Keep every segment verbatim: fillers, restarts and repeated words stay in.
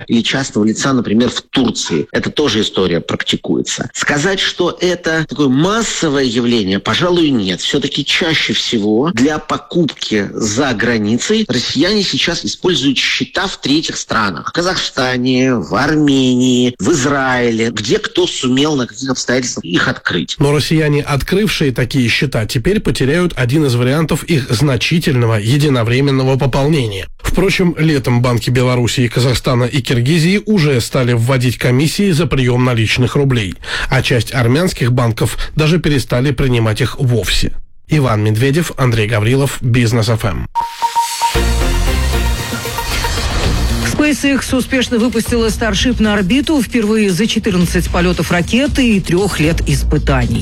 или частного лица, например, в Турции. Это тоже история практикуется. Сказать, что это такое массовое явление, пожалуй, нет. Все-таки чаще всего для покупки за границей россияне сейчас используют счета в третьих странах. В Казахстане, в Армении, в Израиле, где кто сумел на каких обстоятельствах их открыть. Но россияне, открывшие такие счета, теперь потеряют один из вариантов их значительного единовременного пополнения. Впрочем, летом банки Беларуси, Казахстана и Киргизии уже стали вводить комиссии за прием наличных рублей, а часть армянских банков даже перестали принимать их вовсе. Иван Медведев, Андрей Гаврилов, Бизнес эф эм. SpaceX успешно выпустила Starship на орбиту впервые за четырнадцать полетов ракеты и трех лет испытаний.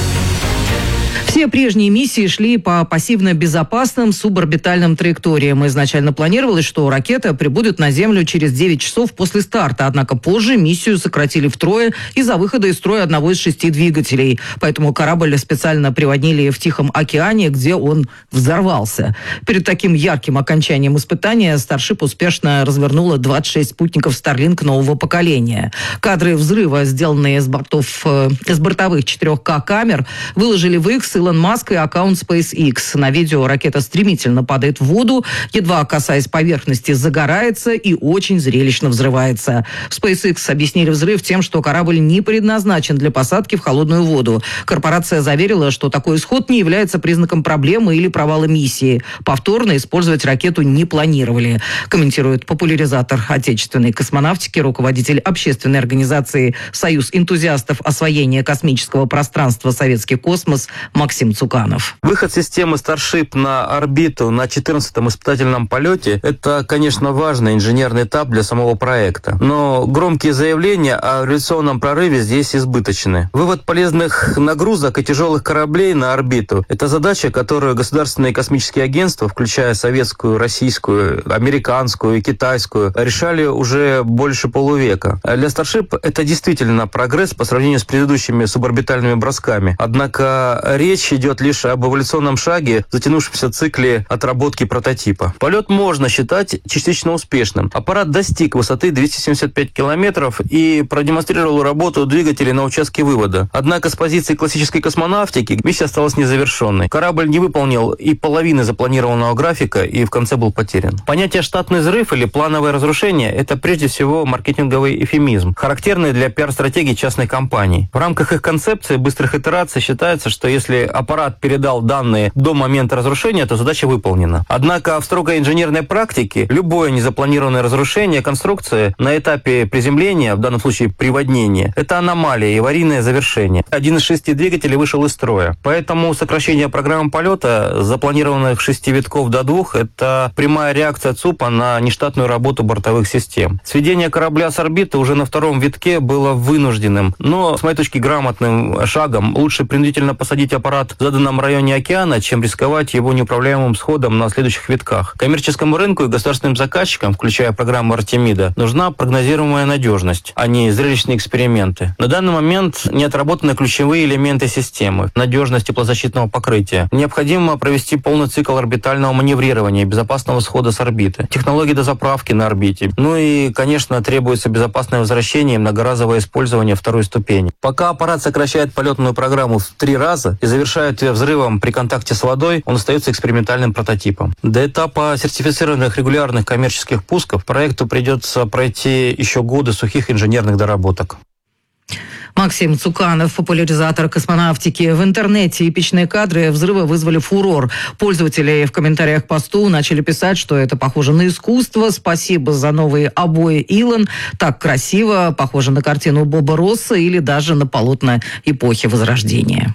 Все прежние миссии шли по пассивно-безопасным суборбитальным траекториям. Изначально планировалось, что ракета прибудет на Землю через девять часов после старта. Однако позже миссию сократили втрое из-за выхода из строя одного из шести двигателей. Поэтому корабль специально приводнили в Тихом океане, где он взорвался. Перед таким ярким окончанием испытания Starship успешно развернула двадцать шесть спутников Starlink нового поколения. Кадры взрыва, сделанные с бортов, с бортовых четырех ка камер, выложили в X Илон Маск и аккаунт SpaceX. На видео ракета стремительно падает в воду, едва касаясь поверхности, загорается и очень зрелищно взрывается. В SpaceX объяснили взрыв тем, что корабль не предназначен для посадки в холодную воду. Корпорация заверила, что такой исход не является признаком проблемы или провала миссии. Повторно использовать ракету не планировали, комментирует популяризатор отечественной космонавтики, руководитель общественной организации «Союз энтузиастов освоения космического пространства «Советский космос» Максим Цуканов. Выход системы Starship на орбиту на четырнадцатом испытательном полете – это, конечно, важный инженерный этап для самого проекта. Но громкие заявления о революционном прорыве здесь избыточны. Вывод полезных нагрузок и тяжелых кораблей на орбиту – это задача, которую государственные космические агентства, включая советскую, российскую, американскую и китайскую, решали уже больше полувека. Для Starship это действительно прогресс по сравнению с предыдущими суборбитальными бросками. Однако речь Речь идет лишь об эволюционном шаге, затянувшемся цикле отработки прототипа. Полет можно считать частично успешным. Аппарат достиг высоты двести семьдесят пять километров и продемонстрировал работу двигателей на участке вывода. Однако с позиции классической космонавтики миссия осталась незавершенной. Корабль не выполнил и половины запланированного графика и в конце был потерян. Понятие «штатный взрыв» или «плановое разрушение» — это прежде всего маркетинговый эвфемизм, характерный для пиар-стратегии частной компании. В рамках их концепции быстрых итераций считается, что если аппарат передал данные до момента разрушения, то задача выполнена. Однако в строгой инженерной практике любое незапланированное разрушение конструкции на этапе приземления, в данном случае приводнения, это аномалия и аварийное завершение. Один из шести двигателей вышел из строя. Поэтому сокращение программы полета, запланированных шести витков до двух, это прямая реакция ЦУПа на нештатную работу бортовых систем. Сведение корабля с орбиты уже на втором витке было вынужденным, но, с моей точки, грамотным шагом. Лучше принудительно посадить аппарат в заданном районе океана, чем рисковать его неуправляемым сходом на следующих витках. Коммерческому рынку и государственным заказчикам, включая программу Артемида, нужна прогнозируемая надежность, а не зрелищные эксперименты. На данный момент не отработаны ключевые элементы системы: надежность теплозащитного покрытия. Необходимо провести полный цикл орбитального маневрирования и безопасного схода с орбиты, технологии дозаправки на орбите. Ну и, конечно, требуется безопасное возвращение и многоразовое использование второй ступени. Пока аппарат сокращает полетную программу в три раза и завершает ее взрывом при контакте с водой, он остается экспериментальным прототипом. До этапа сертифицированных регулярных коммерческих пусков проекту придется пройти еще годы сухих инженерных доработок. Максим Цуканов, популяризатор космонавтики. В интернете эпичные кадры взрыва вызвали фурор. Пользователи в комментариях к посту начали писать, что это похоже на искусство. Спасибо за новые обои, Илон. Так красиво, похоже на картину Боба Росса или даже на полотна эпохи Возрождения.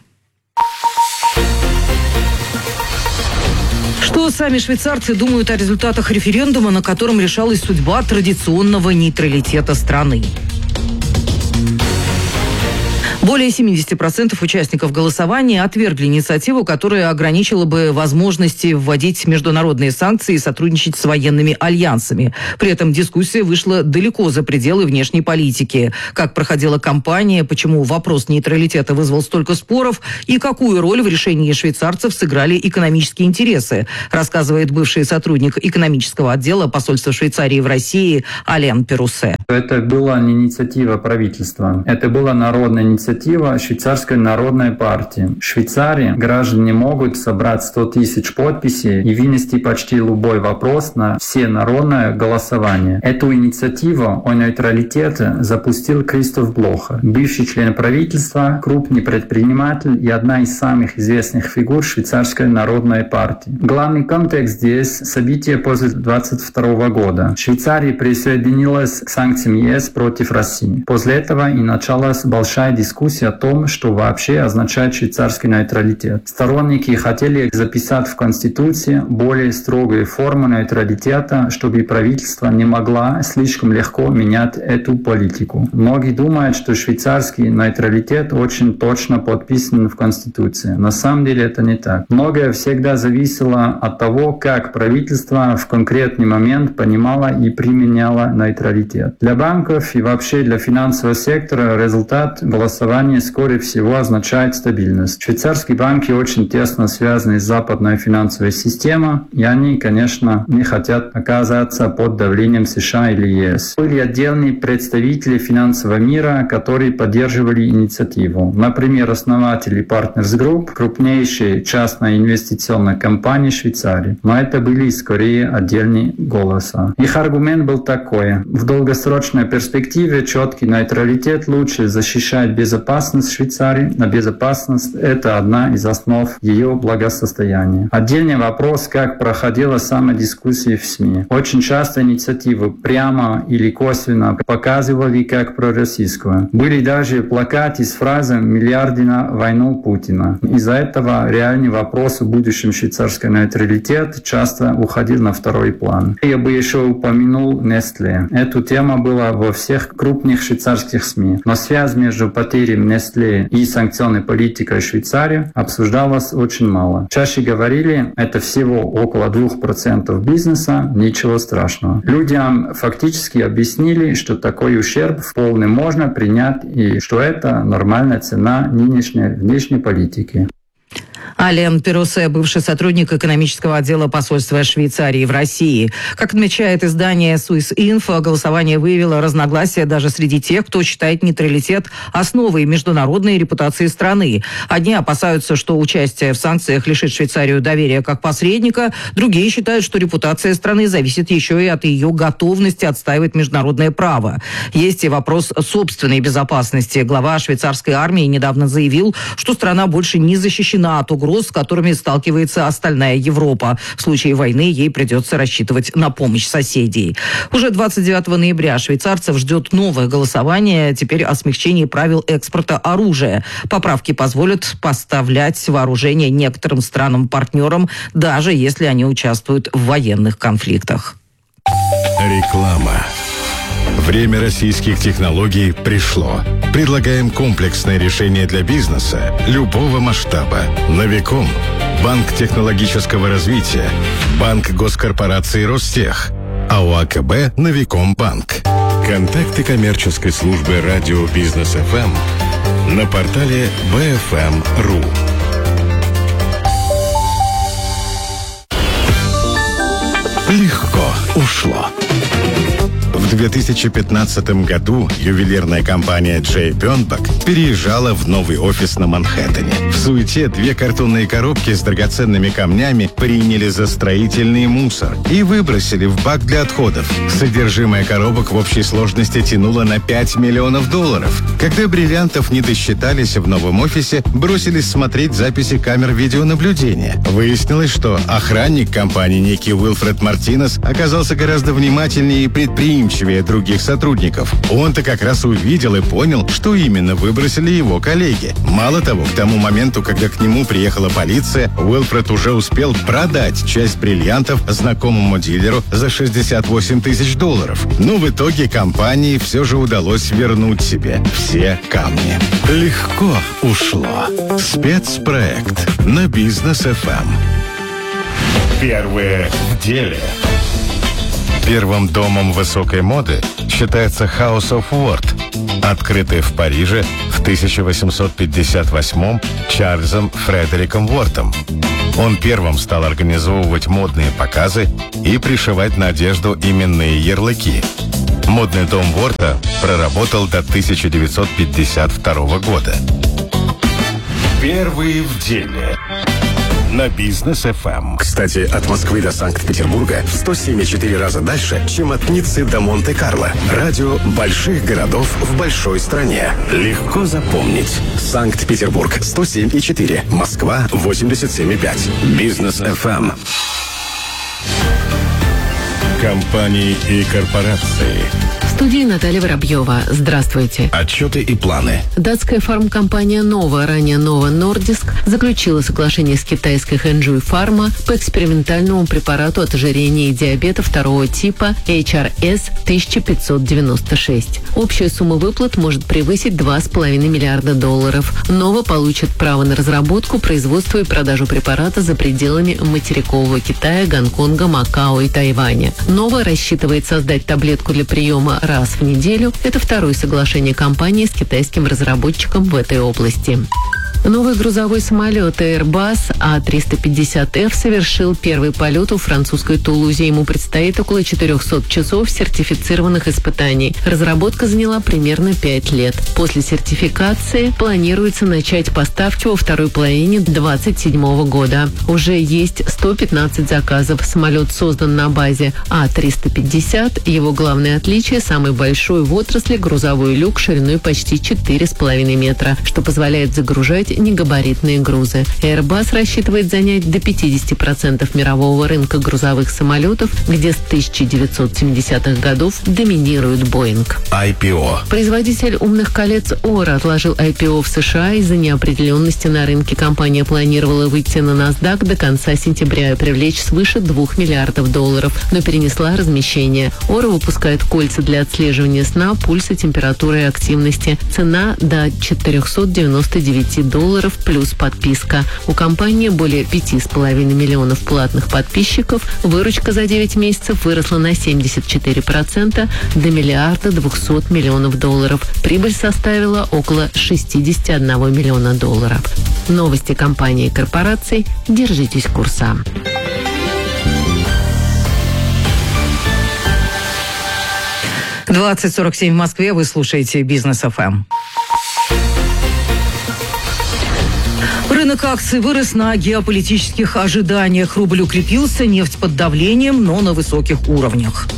Что сами швейцарцы думают о результатах референдума, на котором решалась судьба традиционного нейтралитета страны? Более семьдесят процентов участников голосования отвергли инициативу, которая ограничила бы возможности вводить международные санкции и сотрудничать с военными альянсами. При этом дискуссия вышла далеко за пределы внешней политики. Как проходила кампания, почему вопрос нейтралитета вызвал столько споров и какую роль в решении швейцарцев сыграли экономические интересы, рассказывает бывший сотрудник экономического отдела посольства Швейцарии в России Ален Перуссе. Это была не инициатива правительства. Это была народная инициатива Швейцарской народной партии. В Швейцарии граждане могут собрать сто тысяч подписей и вынести почти любой вопрос на всенародное голосование. Эту инициативу о нейтралитете запустил Кристоф Блохер, бывший член правительства, крупный предприниматель и одна из самых известных фигур Швейцарской народной партии. Главный контекст здесь – события после двадцать второго года. Швейцария присоединилась к санкциям ЕС против России. После этого и началась большая дискуссия о том, что вообще означает швейцарский нейтралитет. Сторонники хотели записать в Конституции более строгие формы нейтралитета, чтобы правительство не могло слишком легко менять эту политику. Многие думают, что швейцарский нейтралитет очень точно подписан в Конституции. На самом деле это не так. Многое всегда зависело от того, как правительство в конкретный момент понимало и применяло нейтралитет. Для банков и вообще для финансового сектора результат голосования, скорее всего, означает стабильность. Швейцарские банки очень тесно связаны с западной финансовой системой, и они, конечно, не хотят оказаться под давлением США или ЕС. Были отдельные представители финансового мира, которые поддерживали инициативу. Например, основатели Partners Group, крупнейшей частной инвестиционной компании Швейцарии. Но это были скорее отдельные голоса. Их аргумент был такой. В долгосрочной перспективе четкий нейтралитет лучше защищает безопасность Швейцарии, а безопасность – это одна из основ ее благосостояния. Отдельный вопрос, как проходила сама дискуссия в СМИ. Очень часто инициативы прямо или косвенно показывали как пророссийскую. Были даже плакаты с фразой «Миллиарды на войну Путина». Из-за этого реальный вопрос о будущем швейцарского нейтралитета часто уходил на второй план. Я бы еще упомянул Nestlé. Эту тему была во всех крупных швейцарских СМИ. Но связь между потерей Nestlé и санкционной политикой Швейцарии обсуждалась очень мало. Чаще говорили, это всего около двух процентов бизнеса, ничего страшного. Людям фактически объяснили, что такой ущерб вполне можно принять и что это нормальная цена нынешней внешней политики. Ален Перусе, бывший сотрудник экономического отдела посольства Швейцарии в России. Как отмечает издание Swiss Info, голосование выявило разногласия даже среди тех, кто считает нейтралитет основой международной репутации страны. Одни опасаются, что участие в санкциях лишит Швейцарию доверия как посредника, другие считают, что репутация страны зависит еще и от ее готовности отстаивать международное право. Есть и вопрос собственной безопасности. Глава швейцарской армии недавно заявил, что страна больше не защищена от угроз, с которыми сталкивается остальная Европа. В случае войны ей придется рассчитывать на помощь соседей. Уже двадцать девятого ноября швейцарцев ждет новое голосование, теперь о смягчении правил экспорта оружия. Поправки позволят поставлять вооружение некоторым странам-партнерам, даже если они участвуют в военных конфликтах. Реклама. Время российских технологий пришло. Предлагаем комплексное решение для бизнеса любого масштаба. Новиком. Банк технологического развития. Банк госкорпорации Ростех. АО АКБ «Новиком Банк». Контакты коммерческой службы радио Бизнес эф эм на портале би эф эм точка ру. Легко ушло. В две тысячи пятнадцатом году ювелирная компания Джей Бёрнбак переезжала в новый офис на Манхэттене. В суете две картонные коробки с драгоценными камнями приняли за строительный мусор и выбросили в бак для отходов. Содержимое коробок в общей сложности тянуло на пять миллионов долларов. Когда бриллиантов не досчитались в новом офисе, бросились смотреть записи камер видеонаблюдения. Выяснилось, что охранник компании некий Уилфред Мартинес оказался гораздо внимательнее и предприимчивее других сотрудников. Он-то как раз увидел и понял, что именно выбросили его коллеги. Мало того, к тому моменту, когда к нему приехала полиция, Уилфред уже успел продать часть бриллиантов знакомому дилеру за шестьдесят восемь тысяч долларов. Но в итоге компании все же удалось вернуть себе все камни. Легко ушло. Спецпроект на Бизнес эф эм. Первые в деле. Первым домом высокой моды считается House of Ward, открытый в Париже в тысяча восемьсот пятьдесят восьмом Чарльзом Фредериком Уортом. Он первым стал организовывать модные показы и пришивать на одежду именные ярлыки. Модный дом Ворта проработал до тысяча девятьсот пятьдесят второго года. Первые в деле. На Бизнес эф эм. Кстати, от Москвы до Санкт-Петербурга в сто семь и четыре раза дальше, чем от Ниццы до Монте-Карло. Радио больших городов в большой стране. Легко запомнить. Санкт-Петербург сто семь и четыре. Москва восемьдесят семь и пять. Бизнес эф эм. Компании и корпорации. В студии Наталья Воробьева. Здравствуйте. Отчеты и планы. Датская фармкомпания Nova, ранее Novo Nordisk, заключила соглашение с китайской Хэнчжуй Фарма по экспериментальному препарату от ожирения и диабета второго типа эйч ар эс тысяча пятьсот девяносто шесть. Общая сумма выплат может превысить два с половиной миллиарда долларов. Nova получит право на разработку, производство и продажу препарата за пределами материкового Китая, Гонконга, Макао и Тайваня. Nova рассчитывает создать таблетку для приема раз в неделю. Это второе соглашение компании с китайским разработчиком в этой области. Новый грузовой самолет Airbus а триста пятьдесят эф совершил первый полет у французской Тулузе. Ему предстоит около четырехсот часов сертифицированных испытаний. Разработка заняла примерно пять лет. После сертификации планируется начать поставки во второй половине двадцать седьмого года. Уже есть сто пятнадцать заказов. Самолет создан на базе а триста пятьдесят. Его главное отличие – самый большой в отрасли грузовой люк шириной почти четыре с половиной метра, что позволяет загружать негабаритные грузы. Airbus рассчитывает занять до пятьдесят процентов мирового рынка грузовых самолетов, где с тысяча девятьсот семидесятых годов доминирует Boeing. ай пи о. Производитель умных колец Ора отложил ай пи о в США из-за неопределенности на рынке. Компания планировала выйти на NASDAQ до конца сентября и привлечь свыше двух миллиардов долларов, но перенесла размещение. Ора выпускает кольца для отслеживания сна, пульса, температуры и активности. Цена до четырехсот девяноста девяти долларов. долларов плюс подписка. У компании более пяти с половиной миллионов платных подписчиков. Выручка за девять месяцев выросла на семьдесят четыре процента до миллиарда двухсот миллионов долларов. Прибыль составила около шестьдесят один миллиона долларов. Новости компании и корпораций. Держитесь курса. двадцать сорок семь в Москве. Вы слушаете Бизнес эф эм. Рынок акций вырос на геополитических ожиданиях. Рубль укрепился, нефть под давлением, но на высоких уровнях.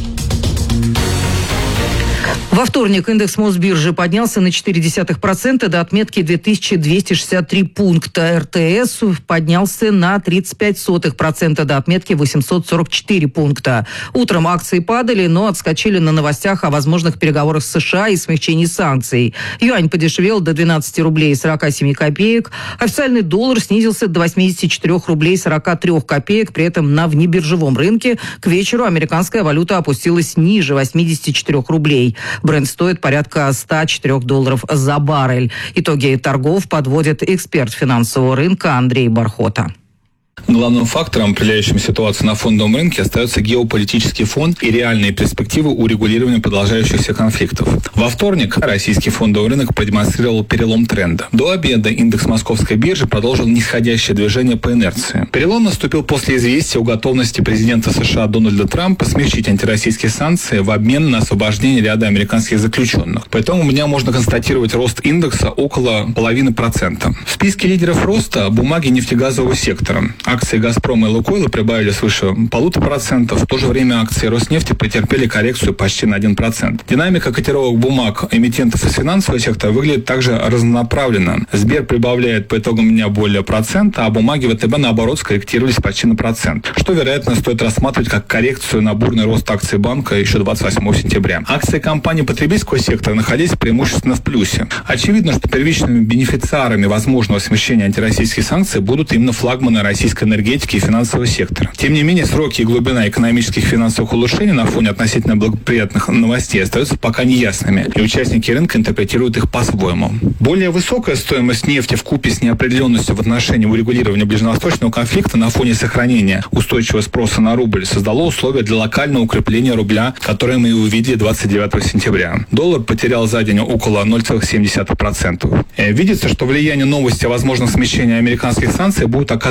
Во вторник индекс Мосбиржи поднялся на четыре десятых процента до отметки две тысячи двести шестьдесят три пункта. эр тэ эс поднялся на тридцать пять сотых процента до отметки восемьсот сорок четыре пункта. Утром акции падали, но отскочили на новостях о возможных переговорах с США и смягчении санкций. Юань подешевел до двенадцати рублей сорока семи копеек. Официальный доллар снизился до восьмидесяти четырёх рублей сорока трёх копеек. При этом на внебиржевом рынке к вечеру американская валюта опустилась ниже восьмидесяти четырёх рублей. Брент стоит порядка ста четырёх долларов за баррель. Итоги торгов подводит эксперт финансового рынка Андрей Бархота. Главным фактором, определяющим ситуацию на фондовом рынке, остается геополитический фон и реальные перспективы урегулирования продолжающихся конфликтов. Во вторник российский фондовый рынок продемонстрировал перелом тренда. До обеда индекс Московской биржи продолжил нисходящее движение по инерции. Перелом наступил после известия о готовности президента США Дональда Трампа смягчить антироссийские санкции в обмен на освобождение ряда американских заключенных. Поэтому у меня можно констатировать рост индекса около половины процента. В списке лидеров роста бумаги нефтегазового сектора. Акции «Газпрома» и «Лукойла» прибавили свыше полутора процентов. В то же время акции «Роснефти» претерпели коррекцию почти на один процент. Динамика котировок бумаг эмитентов из финансового сектора выглядит также разнонаправленно. Сбер прибавляет по итогам дня более процента, а бумаги вэ тэ бэ, наоборот, скорректировались почти на процент, что, вероятно, стоит рассматривать как коррекцию на бурный рост акций банка еще двадцать восьмого сентября. Акции компаний потребительского сектора находились преимущественно в плюсе. Очевидно, что первичными бенефициарами возможного смещения антироссийских санкций будут именно флагманы российской энергетики и финансового сектора. Тем не менее, сроки и глубина экономических и финансовых улучшений на фоне относительно благоприятных новостей остаются пока неясными, и участники рынка интерпретируют их по-своему. Более высокая стоимость нефти вкупе с неопределенностью в отношении урегулирования ближневосточного конфликта на фоне сохранения устойчивого спроса на рубль создало условия для локального укрепления рубля, которое мы и увидели двадцать девятого сентября. Доллар потерял за день около ноль целых семь десятых процента. Видится, что влияние новости о возможном смещении американских санкций будет оказывать дополнительное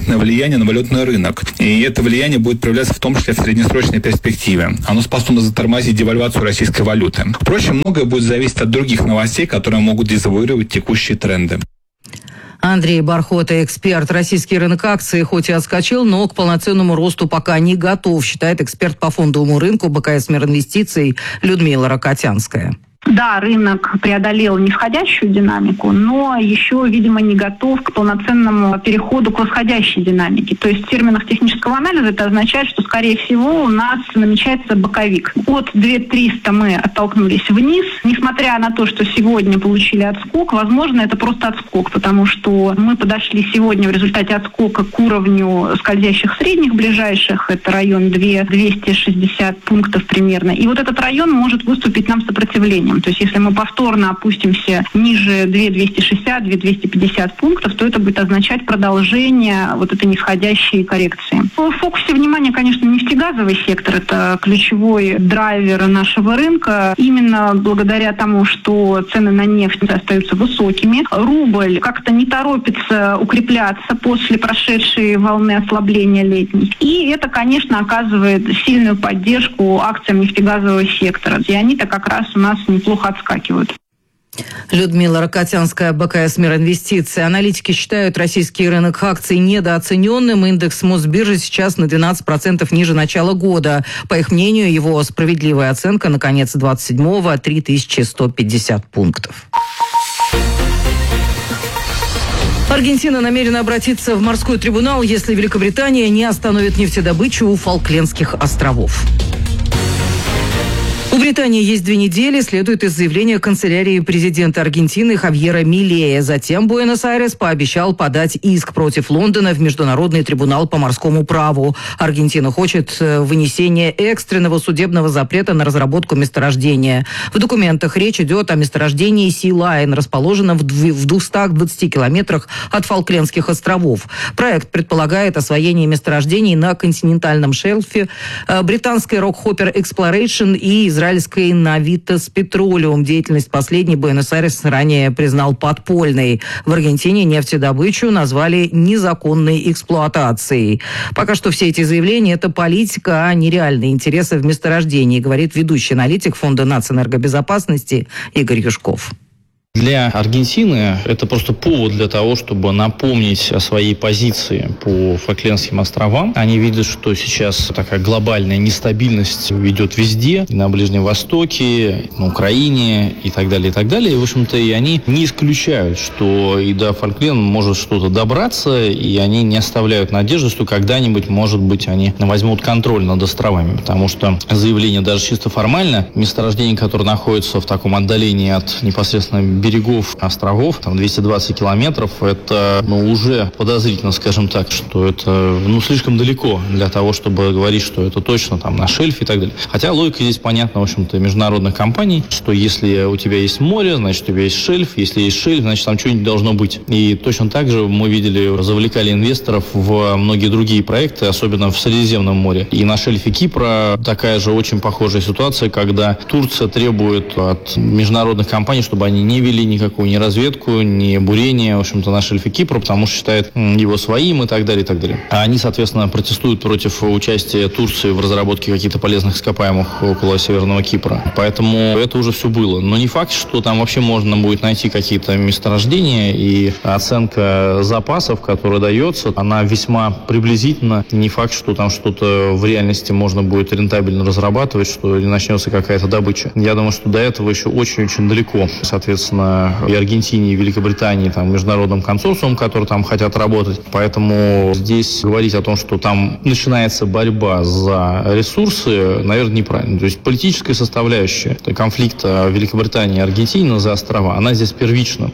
заметное влияние на валютный рынок. И это влияние будет проявляться в том числе в среднесрочной перспективе. Оно способно затормозить девальвацию российской валюты. Впрочем, многое будет зависеть от других новостей, которые могут дезавуировать текущие тренды. Андрей Бархота, эксперт. Российский рынок акций хоть и отскочил, но к полноценному росту пока не готов, считает эксперт по фондовому рынку БКС Миринвестиций Людмила Рокотянская. Да, рынок преодолел нисходящую динамику, но еще, видимо, не готов к полноценному переходу к восходящей динамике. То есть в терминах технического анализа это означает, что, скорее всего, у нас намечается боковик. От две тысячи триста мы оттолкнулись вниз. Несмотря на то, что сегодня получили отскок, возможно, это просто отскок, потому что мы подошли сегодня в результате отскока к уровню скользящих средних ближайших. Это район двести шестьдесят пунктов примерно. И вот этот район может выступить нам сопротивлением. То есть если мы повторно опустимся ниже две тысячи двести шестьдесят - две тысячи двести пятьдесят пунктов, то это будет означать продолжение вот этой нисходящей коррекции. В фокусе внимания, конечно, нефтегазовый сектор. Это ключевой драйвер нашего рынка. Именно благодаря тому, что цены на нефть остаются высокими, рубль как-то не торопится укрепляться после прошедшей волны ослабления летней. И это, конечно, оказывает сильную поддержку акциям нефтегазового сектора. И они-то как раз у нас не плохо отскакивают. Людмила Рокотянская, БКС Миринвестиций. Аналитики считают российский рынок акций недооцененным. Индекс Мосбиржи сейчас на двенадцать процентов ниже начала года. По их мнению, его справедливая оценка на конец двадцать седьмого – три тысячи сто пятьдесят пунктов. Аргентина намерена обратиться в морской трибунал, если Великобритания не остановит нефтедобычу у Фолклендских островов. У Британии есть две недели, следует из заявления канцелярии президента Аргентины Хавьера Милея. Затем Буэнос-Айрес пообещал подать иск против Лондона в Международный трибунал по морскому праву. Аргентина хочет вынесения экстренного судебного запрета на разработку месторождения. В документах речь идет о месторождении Си-Лайн, расположенном в двухстах двадцати километрах от Фолклендских островов. Проект предполагает освоение месторождений на континентальном шельфе британской Rockhoper Exploration и израильской Navitas Petroleum. Деятельность последней Буэнос-Айрес ранее признал подпольной. В Аргентине нефтедобычу назвали незаконной эксплуатацией. Пока что все эти заявления – это политика, а не реальные интересы в месторождении, говорит ведущий аналитик Фонда нацэнергобезопасности Игорь Юшков. Для Аргентины это просто повод для того, чтобы напомнить о своей позиции по Фолклендским островам. Они видят, что сейчас такая глобальная нестабильность идет везде, на Ближнем Востоке, на Украине и так далее, и так далее. И, в общем-то, и они не исключают, что и до Фолкленда может что-то добраться, и они не оставляют надежды, что когда-нибудь, может быть, они возьмут контроль над островами. Потому что заявление даже чисто формально, месторождение, которое находится в таком отдалении от непосредственно берегов островов, там двести двадцать километров, это ну, уже подозрительно, скажем так, что это ну, слишком далеко для того, чтобы говорить, что это точно там на шельфе и так далее. Хотя логика здесь понятна, в общем-то, международных компаний, что если у тебя есть море, значит, у тебя есть шельф, если есть шельф, значит, там что-нибудь должно быть. И точно так же мы видели, завлекали инвесторов в многие другие проекты, особенно в Средиземном море. И на шельфе Кипра такая же очень похожая ситуация, когда Турция требует от международных компаний, чтобы они не вели никакую ни разведку, ни бурение, в общем-то, на шельфе Кипра, потому что считают его своим и так далее, и так далее. А они, соответственно, протестуют против участия Турции в разработке каких-то полезных ископаемых около Северного Кипра. Поэтому это уже все было. Но не факт, что там вообще можно будет найти какие-то месторождения, и оценка запасов, которая дается, она весьма приблизительна. Не факт, что там что-то в реальности можно будет рентабельно разрабатывать, что не начнется какая-то добыча. Я думаю, что до этого еще очень-очень далеко. Соответственно, и Аргентине, и Великобритании, там, международным консорциумом, которые там хотят работать. Поэтому здесь говорить о том, что там начинается борьба за ресурсы, наверное, неправильно. То есть политическая составляющая конфликта Великобритании и Аргентины за острова, она здесь первична.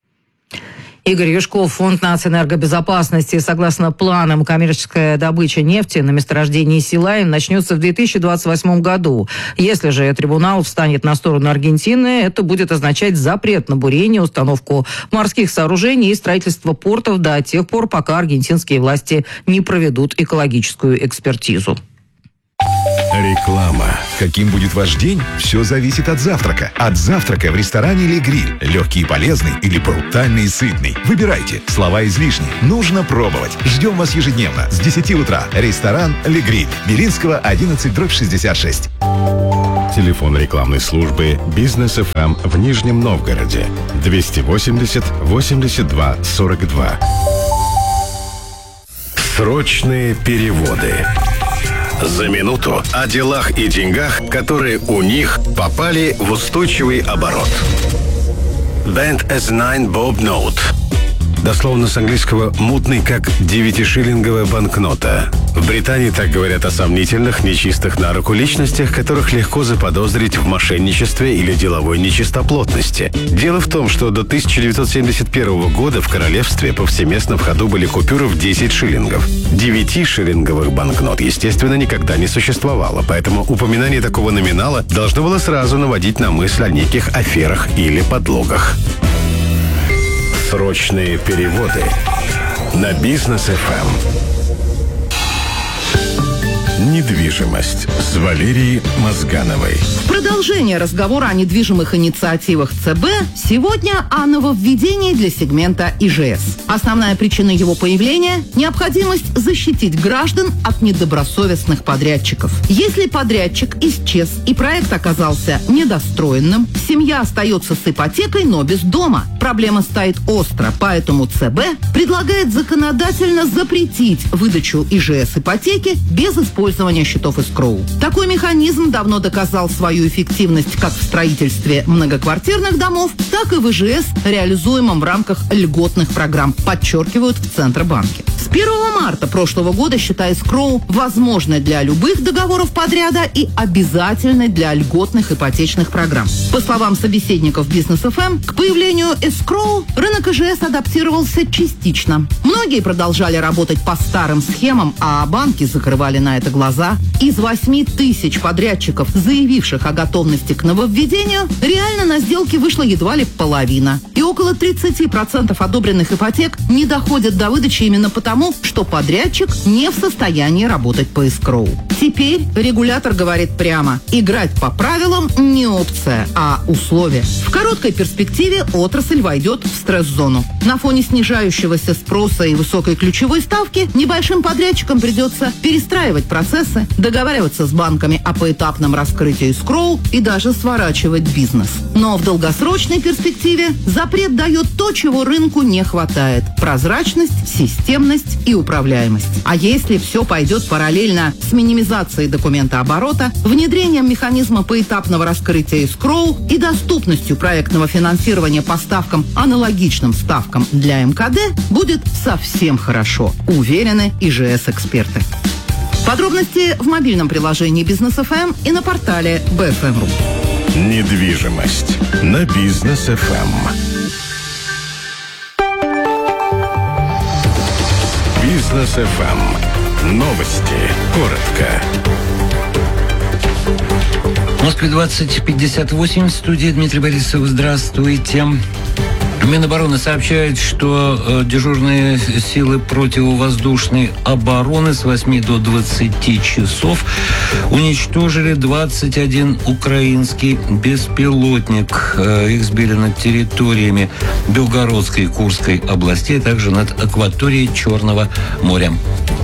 Игорь Юшков, Фонд нацэнергобезопасности. Согласно планам, коммерческая добыча нефти на месторождении Си-Лайн начнется в две тысячи двадцать восьмом году. Если же трибунал встанет на сторону Аргентины, это будет означать запрет на бурение, установку морских сооружений и строительство портов до тех пор, пока аргентинские власти не проведут экологическую экспертизу. Реклама. Каким будет ваш день? Все зависит от завтрака. От завтрака в ресторане «Ле Гриль». Легкий и полезный или брутальный и сытный. Выбирайте. Слова излишни. Нужно пробовать. Ждем вас ежедневно с десяти утра. Ресторан «Ле Гриль». Белинского, одиннадцать, дробь шестьдесят шесть. Телефон рекламной службы «Бизнес эф эм» в Нижнем Новгороде. двести восемьдесят восемьдесят два сорок два. Срочные переводы. За минуту о делах и деньгах, которые у них попали в устойчивый оборот. Band эс девять Bob Note. Дословно с английского «мутный, как девятишиллинговая банкнота». В Британии так говорят о сомнительных, нечистых на руку личностях, которых легко заподозрить в мошенничестве или деловой нечистоплотности. Дело в том, что до тысяча девятьсот семьдесят первого года в королевстве повсеместно в ходу были купюры в десять шиллингов. Девятишиллинговых банкнот, естественно, никогда не существовало, поэтому упоминание такого номинала должно было сразу наводить на мысль о неких аферах или подлогах. Срочные переводы на Бизнес эф эм. Недвижимость с Валерией Мозгановой. В продолжение разговора о недвижимых инициативах ЦБ сегодня о нововведении для сегмента И Ж С. Основная причина его появления – необходимость защитить граждан от недобросовестных подрядчиков. Если подрядчик исчез и проект оказался недостроенным, семья остается с ипотекой, но без дома. Проблема стоит остро, поэтому ЦБ предлагает законодательно запретить выдачу И Ж С ипотеки без использования счетов эскроу. Такой механизм давно доказал свою эффективность как в строительстве многоквартирных домов, так и в И Ж С, реализуемом в рамках льготных программ, подчеркивают в Центробанке. С первого марта прошлого года счета эскроу возможны для любых договоров подряда и обязательны для льготных ипотечных программ. По словам собеседников Бизнес эф эм, к появлению эскроу рынок И Ж С адаптировался частично. Многие продолжали работать по старым схемам, а банки закрывали на это глаза. Из восьми тысяч подрядчиков, заявивших о готовности к нововведению, реально на сделки вышла едва ли половина. И около тридцать процентов одобренных ипотек не доходят до выдачи именно потому, что подрядчик не в состоянии работать по эскроу. Теперь регулятор говорит прямо: играть по правилам не опция, а условие. В короткой перспективе отрасль войдет в стресс-зону. На фоне снижающегося спроса и высокой ключевой ставки небольшим подрядчикам придется перестраивать процессы, договариваться с банками о поэтапном раскрытии эскроу и даже сворачивать бизнес. Но в долгосрочной перспективе запрет дает то, чего рынку не хватает – прозрачность, системность и управляемость. А если все пойдет параллельно с минимизацией документооборота, внедрением механизма поэтапного раскрытия эскроу и доступностью проектного финансирования по ставкам, аналогичным ставкам для Эм Ка Дэ, будет совсем хорошо, уверены И Ж С-эксперты. Подробности в мобильном приложении Бизнес эф эм и на портале бэ эф эм точка ру. Недвижимость на Бизнес эф эм. Бизнес эф эм. Новости. Коротко. В Москве двадцать пятьдесят восемь. В студии Дмитрий Борисов. Здравствуйте. Минобороны сообщает, что э, дежурные силы противовоздушной обороны с восьми до двадцати часов уничтожили двадцать один украинский беспилотник. Э, их сбили над территориями Белгородской и Курской областей, а также над акваторией Черного моря.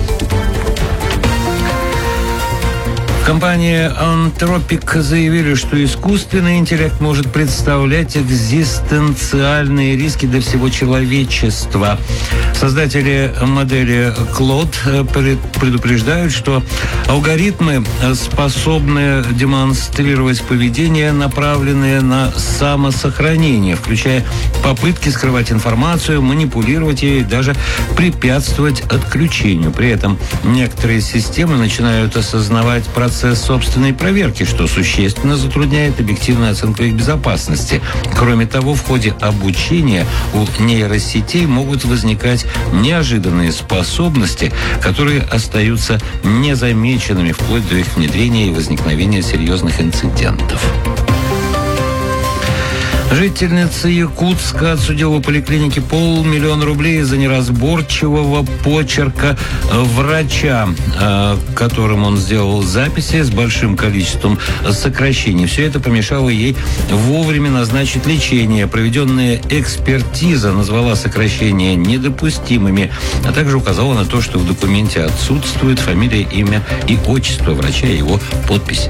Компания Anthropic заявили, что искусственный интеллект может представлять экзистенциальные риски для всего человечества. Создатели модели Claude предупреждают, что алгоритмы способны демонстрировать поведение, направленное на самосохранение, включая попытки скрывать информацию, манипулировать ею и даже препятствовать отключению. При этом некоторые системы начинают осознавать процесс собственной проверки, что существенно затрудняет объективную оценку их безопасности. Кроме того, в ходе обучения у нейросетей могут возникать неожиданные способности, которые остаются незамеченными вплоть до их внедрения и возникновения серьезных инцидентов. Жительница Якутска отсудила у поликлиники полмиллиона рублей за неразборчивого почерка врача, которым он сделал записи с большим количеством сокращений. Все это помешало ей вовремя назначить лечение. Проведенная экспертиза назвала сокращения недопустимыми, а также указала на то, что в документе отсутствует фамилия, имя и отчество врача и его подпись.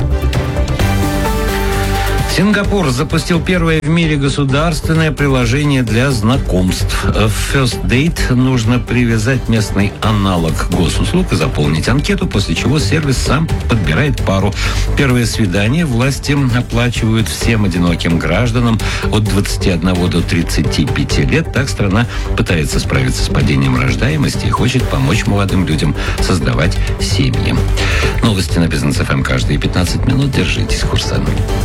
Сингапур запустил первое в мире государственное приложение для знакомств. В First Date нужно привязать местный аналог госуслуг и заполнить анкету, после чего сервис сам подбирает пару. Первое свидание власти оплачивают всем одиноким гражданам от двадцати одного до тридцати пяти лет. Так страна пытается справиться с падением рождаемости и хочет помочь молодым людям создавать семьи. Новости на Бизнес эф эм каждые пятнадцать минут. Держитесь, курсант.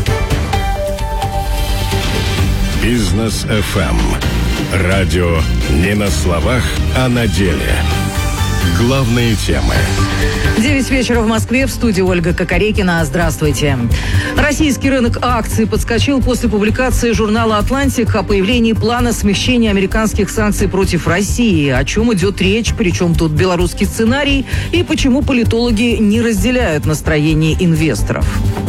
Бизнес эф эм. Радио не на словах, а на деле. Главные темы. девять вечера в Москве, в студии Ольга Кокорекина. Здравствуйте. Российский рынок акций подскочил после публикации журнала «Атлантик» о появлении плана смягчения американских санкций против России. О чем идет речь, причем тут белорусский сценарий, и почему политологи не разделяют настроение инвесторов.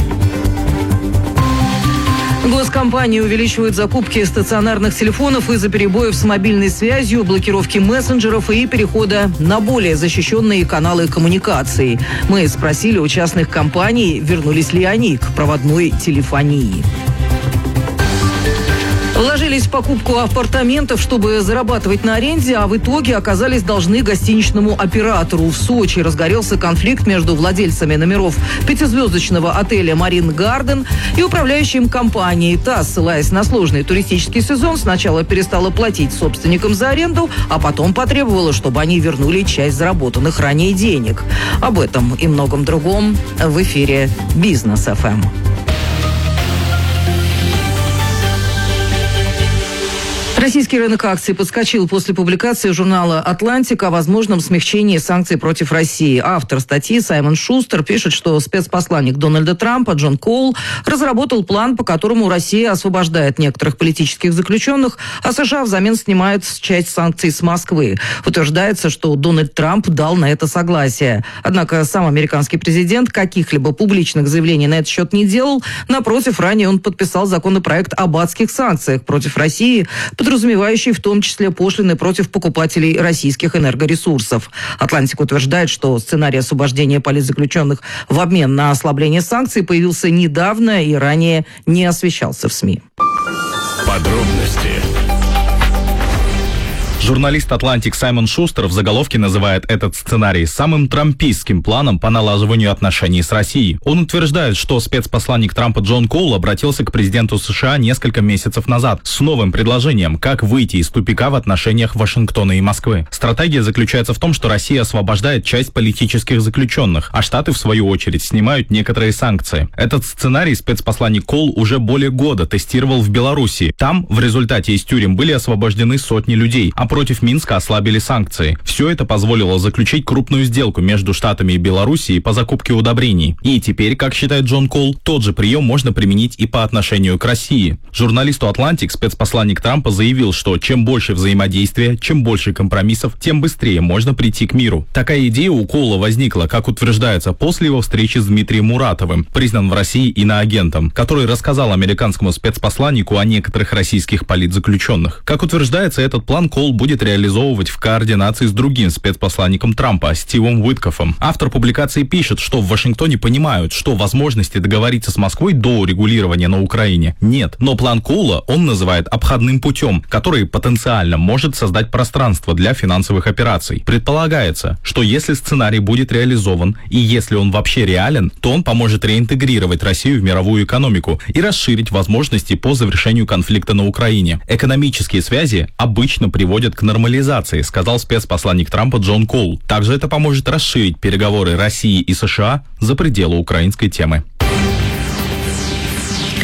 Госкомпании увеличивают закупки стационарных телефонов из-за перебоев с мобильной связью, блокировки мессенджеров и перехода на более защищенные каналы коммуникации. Мы спросили у частных компаний, вернулись ли они к проводной телефонии. Вложились в покупку апартаментов, чтобы зарабатывать на аренде, а в итоге оказались должны гостиничному оператору. В Сочи разгорелся конфликт между владельцами номеров пятизвездочного отеля «Марин Гарден» и управляющим компанией. Та, ссылаясь на сложный туристический сезон, сначала перестала платить собственникам за аренду, а потом потребовала, чтобы они вернули часть заработанных ранее денег. Об этом и многом другом в эфире «Бизнес эф эм». Российский рынок акций подскочил после публикации журнала «Атлантик» о возможном смягчении санкций против России. Автор статьи Саймон Шустер пишет, что спецпосланник Дональда Трампа Джон Коул разработал план, по которому Россия освобождает некоторых политических заключенных, а США взамен снимает часть санкций с Москвы. Утверждается, что Дональд Трамп дал на это согласие. Однако сам американский президент каких-либо публичных заявлений на этот счет не делал. Напротив, ранее он подписал законопроект об адских санкциях против России, подразумевающий в том числе пошлины против покупателей российских энергоресурсов. «Атлантик» утверждает, что сценарий освобождения политзаключенных в обмен на ослабление санкций появился недавно и ранее не освещался в СМИ. Подробности. Журналист «Атлантик» Саймон Шустер в заголовке называет этот сценарий самым трампистским планом по налаживанию отношений с Россией. Он утверждает, что спецпосланник Трампа Джон Коул обратился к президенту США несколько месяцев назад с новым предложением, как выйти из тупика в отношениях Вашингтона и Москвы. Стратегия заключается в том, что Россия освобождает часть политических заключенных, а Штаты, в свою очередь, снимают некоторые санкции. Этот сценарий спецпосланник Коул уже более года тестировал в Белоруссии. Там, в результате из тюрем, были освобождены сотни людей, а против Минска ослабили санкции. Все это позволило заключить крупную сделку между Штатами и Белоруссией по закупке удобрений. И теперь, как считает Джон Коул, тот же прием можно применить и по отношению к России. Журналисту «Атлантик» спецпосланник Трампа заявил, что чем больше взаимодействия, чем больше компромиссов, тем быстрее можно прийти к миру. Такая идея у Коула возникла, как утверждается, после его встречи с Дмитрием Муратовым, признан в России иноагентом, который рассказал американскому спецпосланнику о некоторых российских политзаключенных. Как утверждается, этот план Коул будет будет реализовывать в координации с другим спецпосланником Трампа, Стивом Уиткоффом. Автор публикации пишет, что в Вашингтоне понимают, что возможности договориться с Москвой до урегулирования на Украине нет. Но план Коула он называет обходным путем, который потенциально может создать пространство для финансовых операций. Предполагается, что если сценарий будет реализован и если он вообще реален, то он поможет реинтегрировать Россию в мировую экономику и расширить возможности по завершению конфликта на Украине. Экономические связи обычно приводят к нормализации, сказал спецпосланник Трампа Джон Коул. Также это поможет расширить переговоры России и США за пределы украинской темы.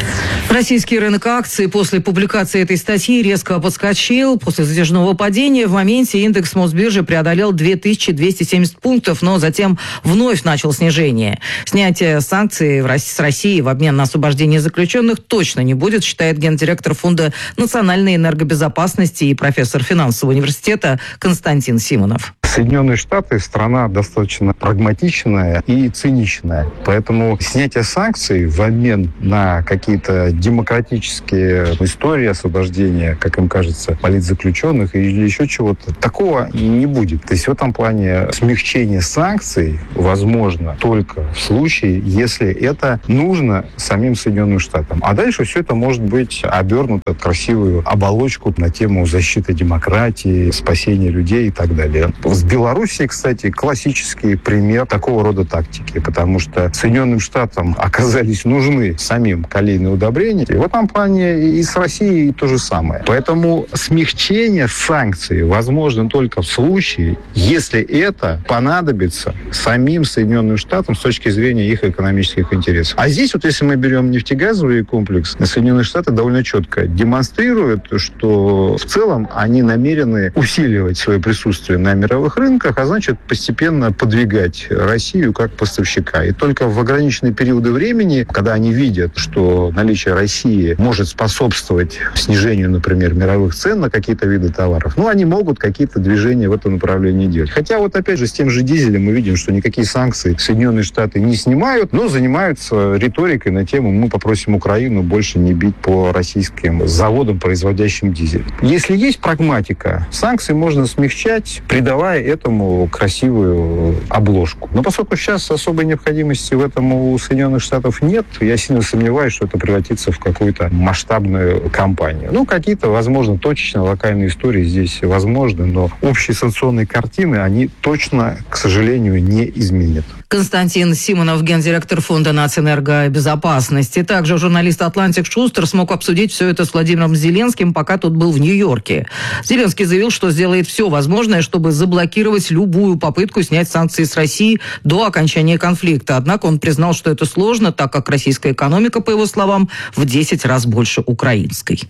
Российский рынок акций после публикации этой статьи резко подскочил. После затяжного падения в моменте индекс Мосбиржи преодолел две тысячи двести семьдесят пунктов, но затем вновь начал снижение. Снятие санкций с России в обмен на освобождение заключенных точно не будет, считает гендиректор Фонда национальной энергобезопасности и профессор финансового университета Константин Симонов. Соединенные Штаты – страна достаточно прагматичная и циничная. Поэтому снятие санкций в обмен на какие-то демократические истории освобождения, как им кажется, политзаключенных или еще чего-то, такого не будет. То есть в этом плане смягчение санкций возможно только в случае, если это нужно самим Соединенным Штатам. А дальше все это может быть обернуто в красивую оболочку на тему защиты демократии, спасения людей и так далее. В Белоруссии, кстати, классический пример такого рода тактики, потому что Соединенным Штатам оказались нужны самим калийные удобрения. И в этом плане и с Россией то же самое. Поэтому смягчение санкций возможно только в случае, если это понадобится самим Соединенным Штатам с точки зрения их экономических интересов. А здесь вот если мы берем нефтегазовый комплекс, Соединенные Штаты довольно четко демонстрируют, что в целом они намерены усиливать свое присутствие на мировых рынках, а значит постепенно подвигать Россию как поставщика. И только в ограниченные периоды времени, когда они видят, что наличие России может способствовать снижению, например, мировых цен на какие-то виды товаров, ну, они могут какие-то движения в этом направлении делать. Хотя вот опять же с тем же дизелем мы видим, что никакие санкции Соединенные Штаты не снимают, но занимаются риторикой на тему «мы попросим Украину больше не бить по российским заводам, производящим дизель». Если есть прагматика, санкции можно смягчать, придавая этому красивую обложку. Но поскольку сейчас особой необходимости в этом у Соединенных Штатов нет, я сильно сомневаюсь, что это превратится в какую-то масштабную кампанию. Ну, какие-то, возможно, точечно локальные истории здесь возможны, но общие санкционные картины, они точно, к сожалению, не изменят. Константин Симонов, гендиректор Фонда нацэнергобезопасности. Также журналист «Атлантик» Шустер смог обсудить все это с Владимиром Зеленским, пока тот был в Нью-Йорке. Зеленский заявил, что сделает все возможное, чтобы заблокировать любую попытку снять санкции с России до окончания конфликта. Однако он признал, что это сложно, так как российская экономика, по его словам, в десять раз больше украинской.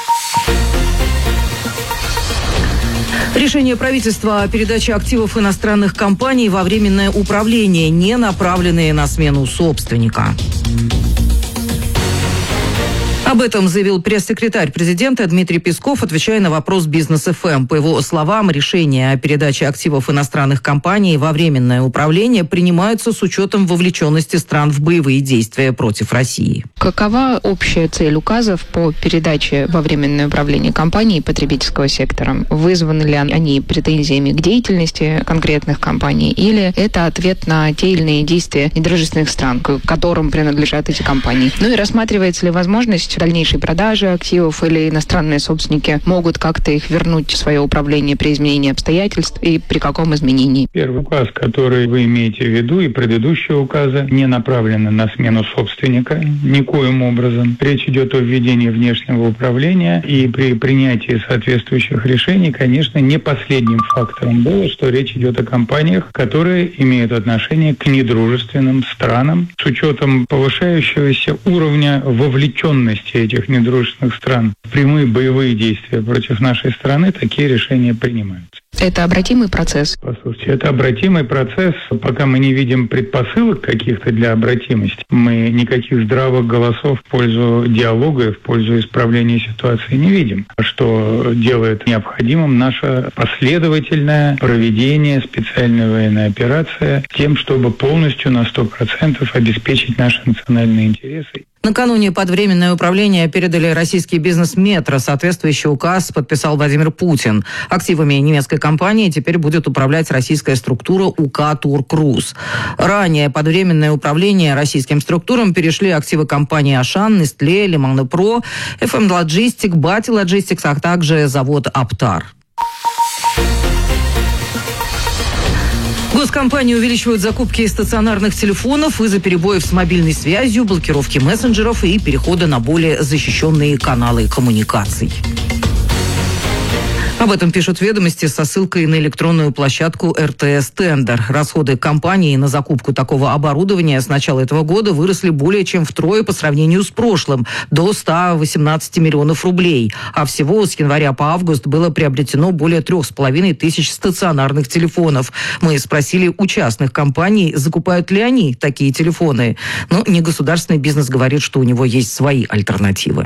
Решение правительства о передаче активов иностранных компаний во временное управление, не направленные на смену собственника. Об этом заявил пресс-секретарь президента Дмитрий Песков, отвечая на вопрос «Бизнес эф эм». По его словам, решения о передаче активов иностранных компаний во временное управление принимаются с учетом вовлеченности стран в боевые действия против России. Какова общая цель указов по передаче во временное управление компаний потребительского сектора? Вызваны ли они претензиями к деятельности конкретных компаний, или это ответ на те или иные действия недружественных стран, к которым принадлежат эти компании? Ну и рассматривается ли возможность дальнейшей продажи активов, или иностранные собственники могут как-то их вернуть в свое управление при изменении обстоятельств, и при каком изменении? Первый указ, который вы имеете в виду, и предыдущие указы не направлены на смену собственника никоим образом. Речь идет о введении внешнего управления, и при принятии соответствующих решений, конечно, не последним фактором было, что речь идет о компаниях, которые имеют отношение к недружественным странам с учетом повышающегося уровня вовлеченности этих недружественных стран в прямые боевые действия против нашей страны. Такие решения принимаются. Это обратимый процесс? Послушайте, это обратимый процесс. Пока мы не видим предпосылок каких-то для обратимости, мы никаких здравых голосов в пользу диалога и в пользу исправления ситуации не видим. Что делает необходимым наше последовательное проведение специальной военной операции тем, чтобы полностью на сто процентов обеспечить наши национальные интересы. Накануне под временное управление передали российский бизнес «Метро». Соответствующий указ подписал Владимир Путин. Активами немецкой компании теперь будет управлять российская структура УК «Туркруз». Ранее под временное управление российским структурам перешли активы компаний «Ашан», «Нестле», «Лиман-Про», эф эм Logistic, «Бати Logistics», а также завод «Аптар». Госкомпании увеличивают закупки стационарных телефонов из-за перебоев с мобильной связью, блокировки мессенджеров и перехода на более защищенные каналы коммуникаций. Об этом пишут «Ведомости» со ссылкой на электронную площадку эр тэ эс Тендер. Расходы компании на закупку такого оборудования с начала этого года выросли более чем втрое по сравнению с прошлым, до ста восемнадцати миллионов рублей. А всего с января по август было приобретено более трех с половиной тысяч стационарных телефонов. Мы спросили у частных компаний, закупают ли они такие телефоны. Но негосударственный бизнес говорит, что у него есть свои альтернативы.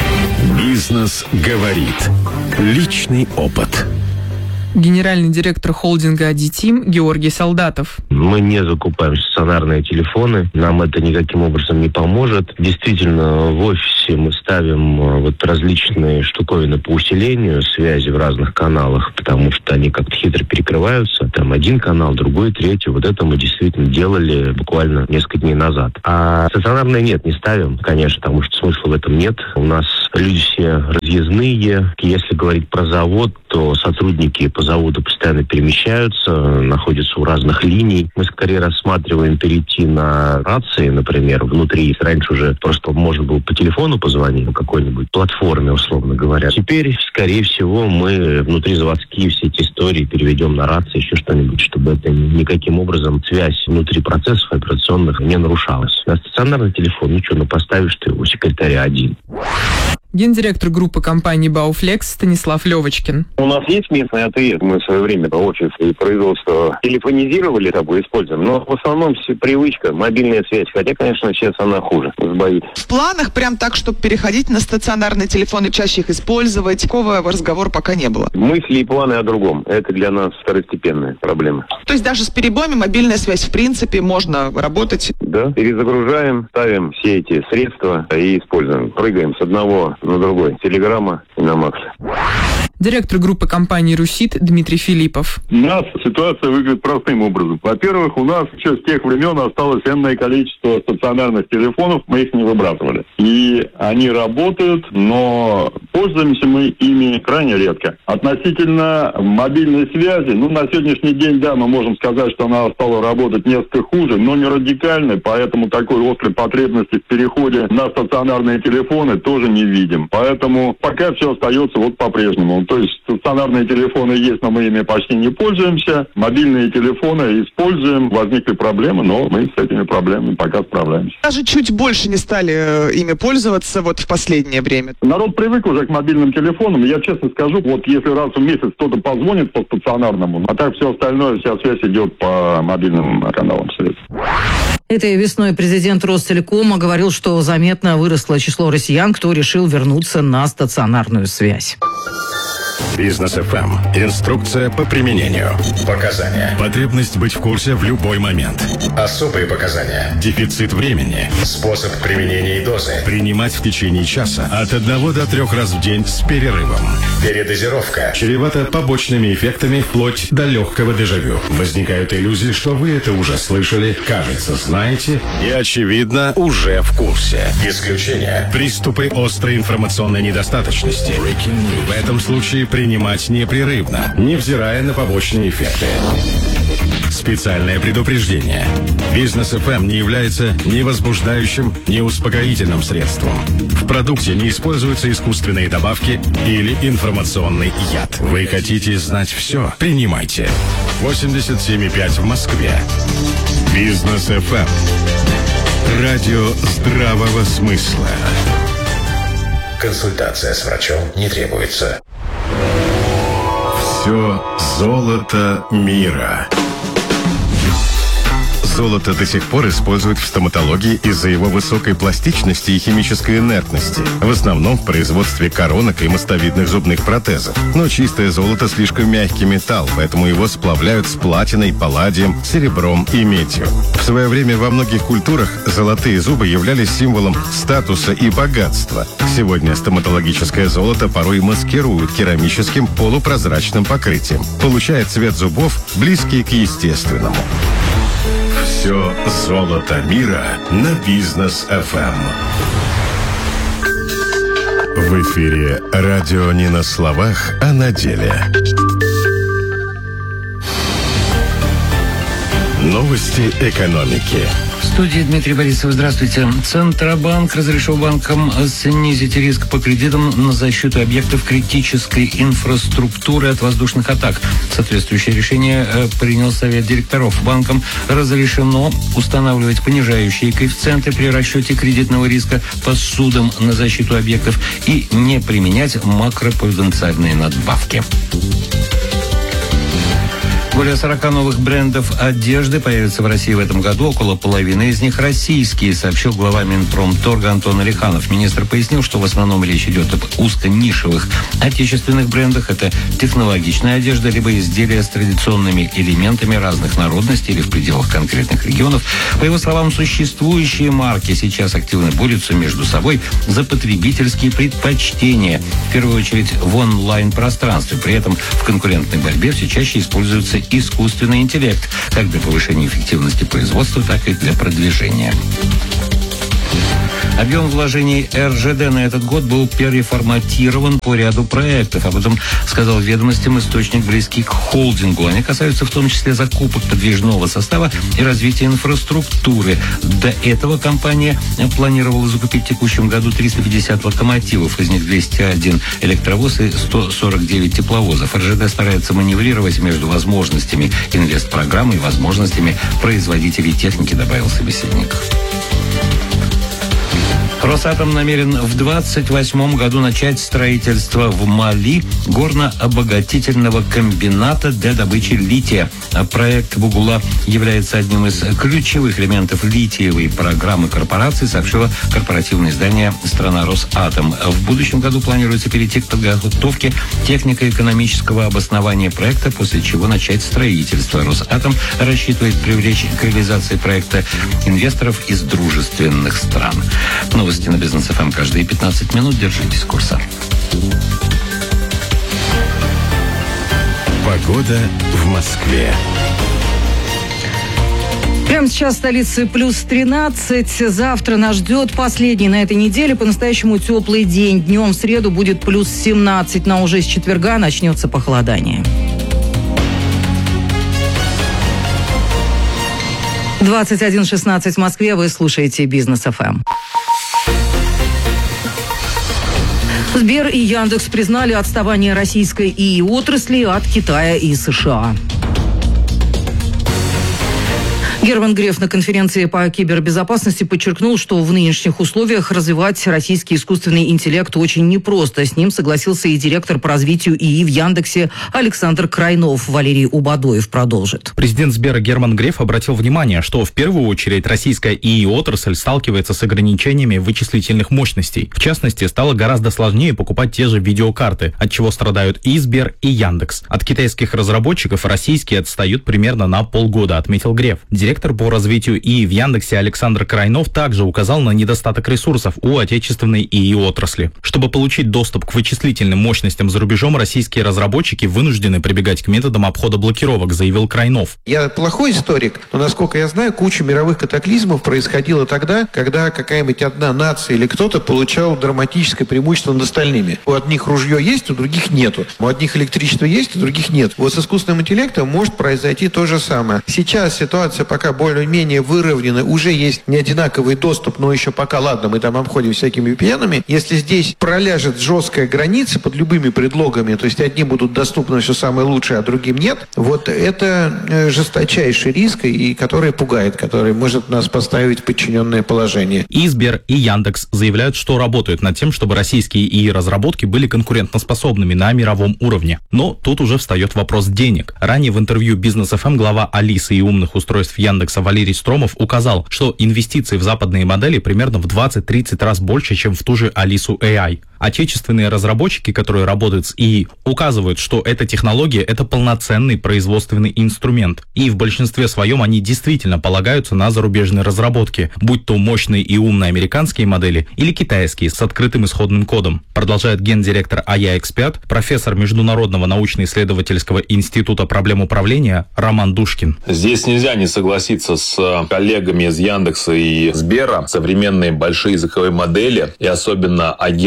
Бизнес говорит. Личный опыт. Генеральный директор холдинга «Адитим» Георгий Солдатов. Мы не закупаем стационарные телефоны, нам это никаким образом не поможет. Действительно, в офисе мы ставим вот различные штуковины по усилению связи в разных каналах, потому что они как-то хитро перекрываются. Там один канал, другой, третий. Вот это мы действительно делали буквально несколько дней назад. А стационарные нет, не ставим, конечно, потому что смысла в этом нет. У нас люди все разъездные. Если говорить про завод, то сотрудники по заводу постоянно перемещаются, находятся у разных линий. Мы скорее рассматриваем перейти на рации, например, внутри. Раньше уже просто можно было по телефону позвонить, по какой-нибудь платформе, условно говоря. Теперь, скорее всего, мы внутризаводские все эти истории переведем на рации, еще что-нибудь, чтобы это никаким образом связь внутри процессов операционных не нарушалась. На стационарный телефон, ну что, ну поставишь ты у секретаря один. Гендиректор группы компании «Бауфлекс» Станислав Левочкин. У нас есть местный АТС. Мы в свое время офис и производство телефонизировали, тобой используем. Но в основном привычка, мобильная связь. Хотя, конечно, сейчас она хуже, сбоит. В планах прям так, чтобы переходить на стационарные телефоны, чаще их использовать, такого разговора пока не было. Мысли и планы о другом. Это для нас второстепенная проблема. То есть даже с перебоями мобильная связь в принципе можно работать? Да, перезагружаем, ставим все эти средства и используем. Прыгаем с одного на другой. Телеграмма и на Макс. Директор группы компании «Русит» Дмитрий Филиппов. У нас ситуация выглядит простым образом. Во-первых, у нас еще с тех времен осталось энное количество стационарных телефонов, мы их не выбрасывали. И они работают, но пользуемся мы ими крайне редко. Относительно мобильной связи, ну, на сегодняшний день, да, мы можем сказать, что она стала работать несколько хуже, но не радикально, поэтому такой острой потребности в переходе на стационарные телефоны тоже не видим. Поэтому пока все остается вот по-прежнему. То есть стационарные телефоны есть, но мы ими почти не пользуемся. Мобильные телефоны используем. Возникли проблемы, но мы с этими проблемами пока справляемся. Даже чуть больше не стали ими пользоваться вот в последнее время. Народ привык уже к мобильным телефонам. Я честно скажу, вот если раз в месяц кто-то позвонит по стационарному, а так все остальное, вся связь идет по мобильным каналам средств. Этой весной президент Ростелекома говорил, что заметно выросло число россиян, кто решил вернуться на стационарную связь. Бизнес эф эм. Инструкция по применению. Показания. Потребность быть в курсе в любой момент. Особые показания. Дефицит времени. Способ применения и дозы. Принимать в течение часа от одного до трех раз в день с перерывом. Передозировка. Чревата побочными эффектами вплоть до легкого дежавю. Возникают иллюзии, что вы это уже слышали, кажется, знаете и, очевидно, уже в курсе. Исключение. Приступы острой информационной недостаточности. В этом случае принимать непрерывно, невзирая на побочные эффекты. Специальное предупреждение. Бизнес эф эм не является ни возбуждающим, ни успокоительным средством. В продукте не используются искусственные добавки или информационный яд. Вы хотите знать все? Принимайте. восемьдесят семь и пять в Москве. Бизнес эф эм. Радио здравого смысла. Консультация с врачом не требуется. Все золото мира. Золото до сих пор используют в стоматологии из-за его высокой пластичности и химической инертности, в основном в производстве коронок и мостовидных зубных протезов. Но чистое золото слишком мягкий металл, поэтому его сплавляют с платиной, палладием, серебром и медью. В свое время во многих культурах золотые зубы являлись символом статуса и богатства. Сегодня стоматологическое золото порой маскируют керамическим полупрозрачным покрытием, получая цвет зубов, близкий к естественному. Все золото мира на Бизнес эф эм. В эфире радио не на словах, а на деле. Новости экономики. В студии Дмитрий Борисов. Здравствуйте. Центробанк разрешил банкам снизить риск по кредитам на защиту объектов критической инфраструктуры от воздушных атак. Соответствующее решение принял Совет директоров. Банкам разрешено устанавливать понижающие коэффициенты при расчете кредитного риска по ссудам на защиту объектов и не применять макропруденциальные надбавки. Более сорока новых брендов одежды появятся в России в этом году. Около половины из них российские, сообщил глава Минпромторга Антон Алиханов. Министр пояснил, что в основном речь идет об узконишевых отечественных брендах. Это технологичная одежда, либо изделия с традиционными элементами разных народностей или в пределах конкретных регионов. По его словам, существующие марки сейчас активно борются между собой за потребительские предпочтения, в первую очередь в онлайн-пространстве. При этом в конкурентной борьбе все чаще используются искусственный интеллект, как для повышения эффективности производства, так и для продвижения. Объем вложений эр жэ дэ на этот год был переформатирован по ряду проектов. Об этом сказал ведомостям источник, близкий к холдингу. Они касаются в том числе закупок подвижного состава и развития инфраструктуры. До этого компания планировала закупить в текущем году триста пятьдесят локомотивов, из них двести один электровоз и сто сорок девять тепловозов. эр жэ дэ старается маневрировать между возможностями инвестпрограммы и возможностями производителей техники, добавил собеседник. Росатом намерен в двадцать восьмом году начать строительство в Мали горно-обогатительного комбината для добычи лития. Проект Бугула является одним из ключевых элементов литиевой программы корпорации, сообщило корпоративное издание «Страна Росатом». В будущем году планируется перейти к подготовке технико-экономического обоснования проекта, после чего начать строительство. Росатом рассчитывает привлечь к реализации проекта инвесторов из дружественных стран. Новости на Бизнес эф эм каждые пятнадцать минут. Держитесь курса. Погода в Москве. Прямо сейчас в столице плюс тринадцать. Завтра нас ждет последний на этой неделе по-настоящему теплый день. Днем в среду будет плюс семнадцать, но уже с четверга начнется похолодание. двадцать один шестнадцать в Москве. Вы слушаете Бизнес эф эм. Сбер и Яндекс признали отставание российской ИИ-отрасли от Китая и США. Герман Греф на конференции по кибербезопасности подчеркнул, что в нынешних условиях развивать российский искусственный интеллект очень непросто. С ним согласился и директор по развитию ИИ в Яндексе Александр Крайнов. Валерий Убадоев продолжит. Президент Сбера Герман Греф обратил внимание, что в первую очередь российская ИИ-отрасль сталкивается с ограничениями вычислительных мощностей. В частности, стало гораздо сложнее покупать те же видеокарты, от чего страдают и Сбер, и Яндекс. От китайских разработчиков российские отстают примерно на полгода, отметил Греф. Директор по развитию ИИ в Яндексе Александр Крайнов также указал на недостаток ресурсов у отечественной ИИ-отрасли. Чтобы получить доступ к вычислительным мощностям за рубежом, российские разработчики вынуждены прибегать к методам обхода блокировок, заявил Крайнов. Я плохой историк, но, насколько я знаю, куча мировых катаклизмов происходила тогда, когда какая-нибудь одна нация или кто-то получал драматическое преимущество над остальными. У одних ружье есть, у других нету. У одних электричество есть, у других нет. Вот с искусственным интеллектом может произойти то же самое. Сейчас ситуация пока более-менее выровнены, уже есть неодинаковый доступ, но еще пока, ладно, мы там обходим всякими ви пи эн-ами. Если здесь проляжет жесткая граница под любыми предлогами, то есть одни будут доступны все самое лучшее, а другим нет, вот это жесточайший риск, и который пугает, который может нас поставить в подчиненное положение. И Сбер, и Яндекс заявляют, что работают над тем, чтобы российские ИИ-разработки были конкурентоспособными на мировом уровне. Но тут уже встает вопрос денег. Ранее в интервью Бизнес эф эм глава Алисы и умных устройств Яндекса Валерий Стромов указал, что инвестиции в западные модели примерно в двадцать-тридцать раз больше, чем в ту же Алису эй ай. Отечественные разработчики, которые работают с ИИ, указывают, что эта технология – это полноценный производственный инструмент. И в большинстве своем они действительно полагаются на зарубежные разработки, будь то мощные и умные американские модели или китайские с открытым исходным кодом. Продолжает гендиректор эй ай-эксперт, профессор Международного научно-исследовательского института проблем управления Роман Душкин. Здесь нельзя не согласиться с коллегами из Яндекса и Сбера. Современные большие языковые модели и особенно агентные системы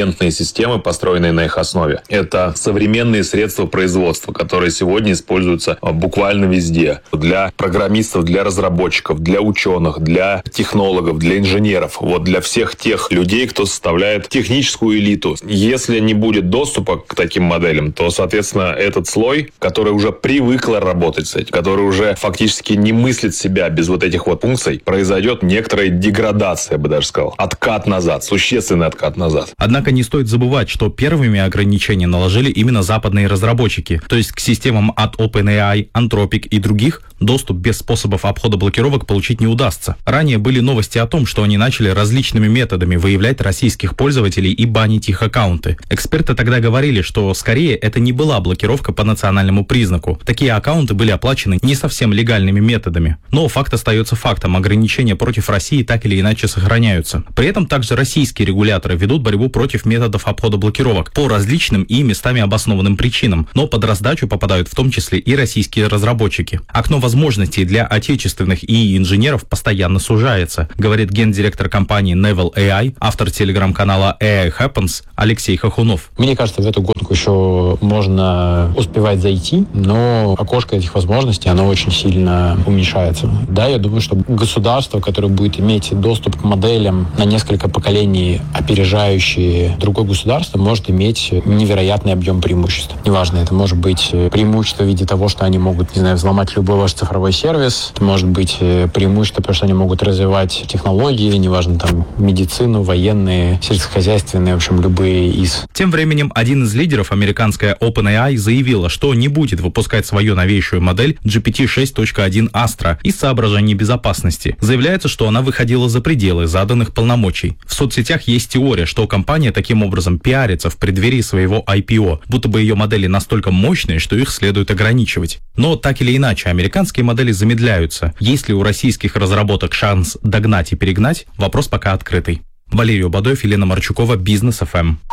системы, построенные на их основе. Это современные средства производства, которые сегодня используются буквально везде. Для программистов, для разработчиков, для ученых, для технологов, для инженеров. Вот для всех тех людей, кто составляет техническую элиту. Если не будет доступа к таким моделям, то, соответственно, этот слой, который уже привыкла работать с этим, который уже фактически не мыслит себя без вот этих вот функций, произойдет некоторая деградация, я бы даже сказал. Откат назад, существенный откат назад. Однако не стоит забывать, что первыми ограничения наложили именно западные разработчики. То есть к системам от OpenAI, Anthropic и других доступ без способов обхода блокировок получить не удастся. Ранее были новости о том, что они начали различными методами выявлять российских пользователей и банить их аккаунты. Эксперты тогда говорили, что скорее это не была блокировка по национальному признаку. Такие аккаунты были оплачены не совсем легальными методами. Но факт остается фактом. Ограничения против России так или иначе сохраняются. При этом также российские регуляторы ведут борьбу против методов обхода блокировок по различным и местами обоснованным причинам. Но под раздачу попадают в том числе и российские разработчики. Окно возможностей для отечественных ИИ инженеров постоянно сужается, говорит гендиректор компании Neville эй ай, автор телеграм-канала эй ай Happens Алексей Хохунов. Мне кажется, в эту гонку еще можно успевать зайти, но окошко этих возможностей, оно очень сильно уменьшается. Да, я думаю, что государство, которое будет иметь доступ к моделям на несколько поколений, опережающие другое государство, может иметь невероятный объем преимуществ. Неважно, это может быть преимущество в виде того, что они могут, не знаю, взломать любой ваш цифровой сервис, это может быть преимущество, потому что они могут развивать технологии, неважно, там, медицину, военные, сельскохозяйственные, в общем, любые из. Тем временем один из лидеров, американская OpenAI, заявила, что не будет выпускать свою новейшую модель джи пи ти шесть точка один Astra из соображений безопасности. Заявляется, что она выходила за пределы заданных полномочий. В соцсетях есть теория, что компания таким образом пиарится в преддверии своего ай пи о, будто бы ее модели настолько мощные, что их следует ограничивать. Но так или иначе, американские модели замедляются. Есть ли у российских разработок шанс догнать и перегнать? Вопрос пока открытый. Валерий Бадоев, Елена Марчукова, Бизнес эф эм.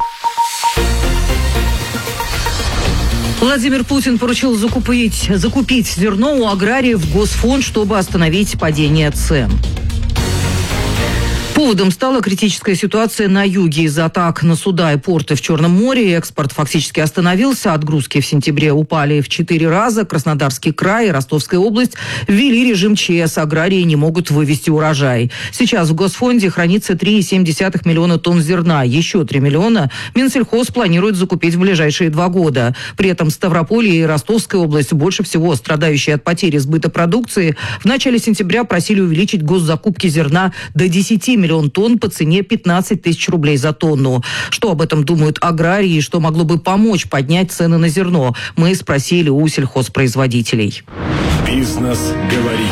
Владимир Путин поручил закупить, закупить зерно у аграриев в Госфонд, чтобы остановить падение цен. Поводом стала критическая ситуация на юге из-за атак на суда и порты в Черном море. Экспорт фактически остановился. Отгрузки в сентябре упали в четыре раза. Краснодарский край и Ростовская область ввели режим ЧС. Аграрии не могут вывести урожай. Сейчас в Госфонде хранится три целых семь десятых миллиона тонн зерна. Еще три миллиона Минсельхоз планирует закупить в ближайшие два года. При этом Ставрополье и Ростовская область, больше всего страдающие от потери сбыта продукции, в начале сентября просили увеличить госзакупки зерна до десяти миллионов тонн по цене пятнадцать тысяч рублей за тонну. Что об этом думают аграрии и что могло бы помочь поднять цены на зерно, мы спросили у сельхозпроизводителей. Бизнес говорит.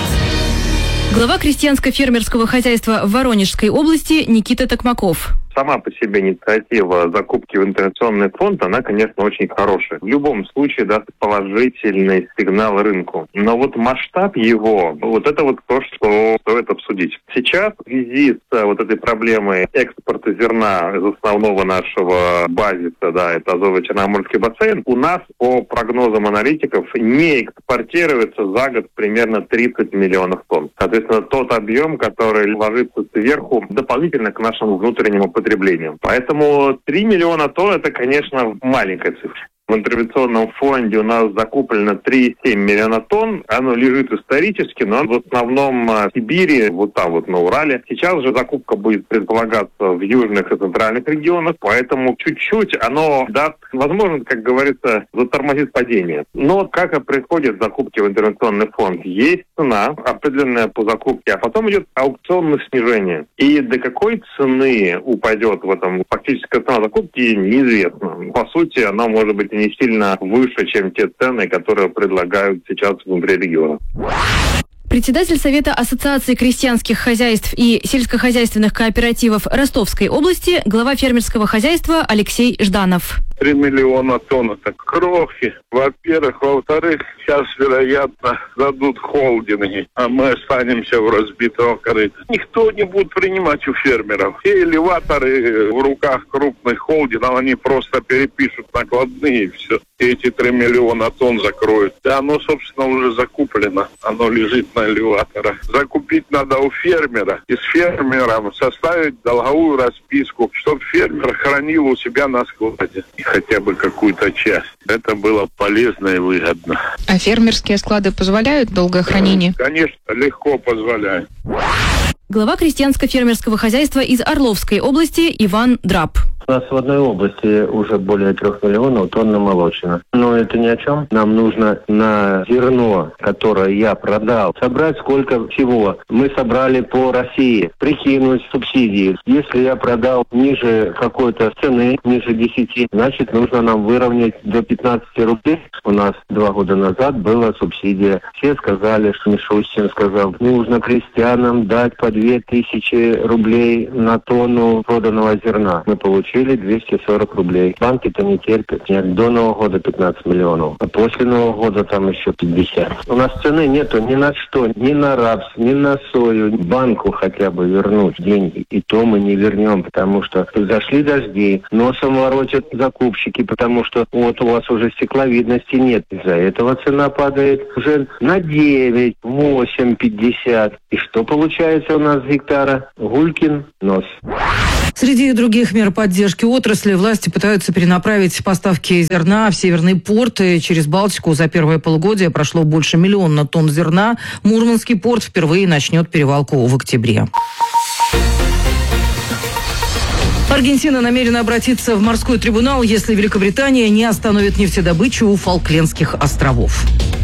Глава крестьянско-фермерского хозяйства в Воронежской области Никита Токмаков. Сама по себе инициатива закупки в интервенционный фонд, она, конечно, очень хорошая. В любом случае даст положительный сигнал рынку. Но вот масштаб его, вот это вот то, что стоит обсудить. Сейчас в связи с вот этой проблемой экспорта зерна из основного нашего базиса, да, это Азово-Черноморский бассейн, у нас по прогнозам аналитиков не экспортируется за год примерно тридцать миллионов тонн. Соответственно, тот объем, который ложится сверху дополнительно к нашему внутреннему потреблению. Поэтому три миллиона тонн – это, конечно, маленькая цифра. В интервенционном фонде у нас закуплено три целых семь миллиона тонн. Оно лежит исторически, но в основном в Сибири, вот там вот на Урале. Сейчас же закупка будет предполагаться в южных и центральных регионах, поэтому чуть-чуть оно даст возможность, как говорится, затормозит падение. Но как и происходит закупки в интервенционный фонд? Есть цена, определенная по закупке, а потом идет аукционное снижение. И до какой цены упадет в этом фактическая цена закупки, неизвестно. По сути, она может быть не сильно выше, чем те цены, которые предлагают сейчас внутри региона. Председатель Совета Ассоциации крестьянских хозяйств и сельскохозяйственных кооперативов Ростовской области, глава фермерского хозяйства Алексей Жданов. Три миллиона тонн – это крохи. Во-первых. Во-вторых, сейчас, вероятно, дадут холдинги, а мы останемся в разбитом корыте. Никто не будет принимать у фермеров. Все элеваторы в руках крупных холдингов, они просто перепишут накладные и все. и эти три миллиона тонн закроют. Да, оно, собственно, уже закуплено. Оно лежит на элеваторах. Закупить надо у фермера. И с фермером составить долговую расписку, чтобы фермер хранил у себя на складе. И хотя бы какую-то часть. Это было полезно и выгодно. А фермерские склады позволяют долгое хранение? Конечно, легко позволяет. Глава крестьянско-фермерского хозяйства из Орловской области Иван Драб. У нас в одной области уже более трех миллионов тонн намолочено. Но это ни о чем. Нам нужно на зерно, которое я продал, собрать сколько всего. Мы собрали по России, прикинуть субсидии. Если я продал ниже какой-то цены, ниже десяти, значит, нужно нам выровнять до пятнадцати рублей. У нас два года назад была субсидия. Все сказали, что Мишустин сказал, нужно крестьянам дать по две тысячи рублей на тонну проданного зерна. Мы получили двести сорок рублей. Банки-то не терпят. Нет, до Нового года пятнадцать миллионов. А после Нового года там еще пятьдесят. У нас цены нету ни на что, ни на рапс, ни на сою. Банку хотя бы вернуть деньги. И то мы не вернем, потому что зашли дожди, носом воротят закупщики, потому что вот у вас уже стекловидности нет. Из-за этого цена падает уже на девять, восемь, пятьдесят. И что получается у нас с гектара? Гулькин нос. Среди других мер поддержки отрасли власти пытаются перенаправить поставки зерна в северные порты. Через Балтику за первое полугодие прошло больше миллиона тонн зерна. Мурманский порт впервые начнет перевалку в октябре. Аргентина намерена обратиться в морской трибунал, если Великобритания не остановит нефтедобычу у Фолклендских островов.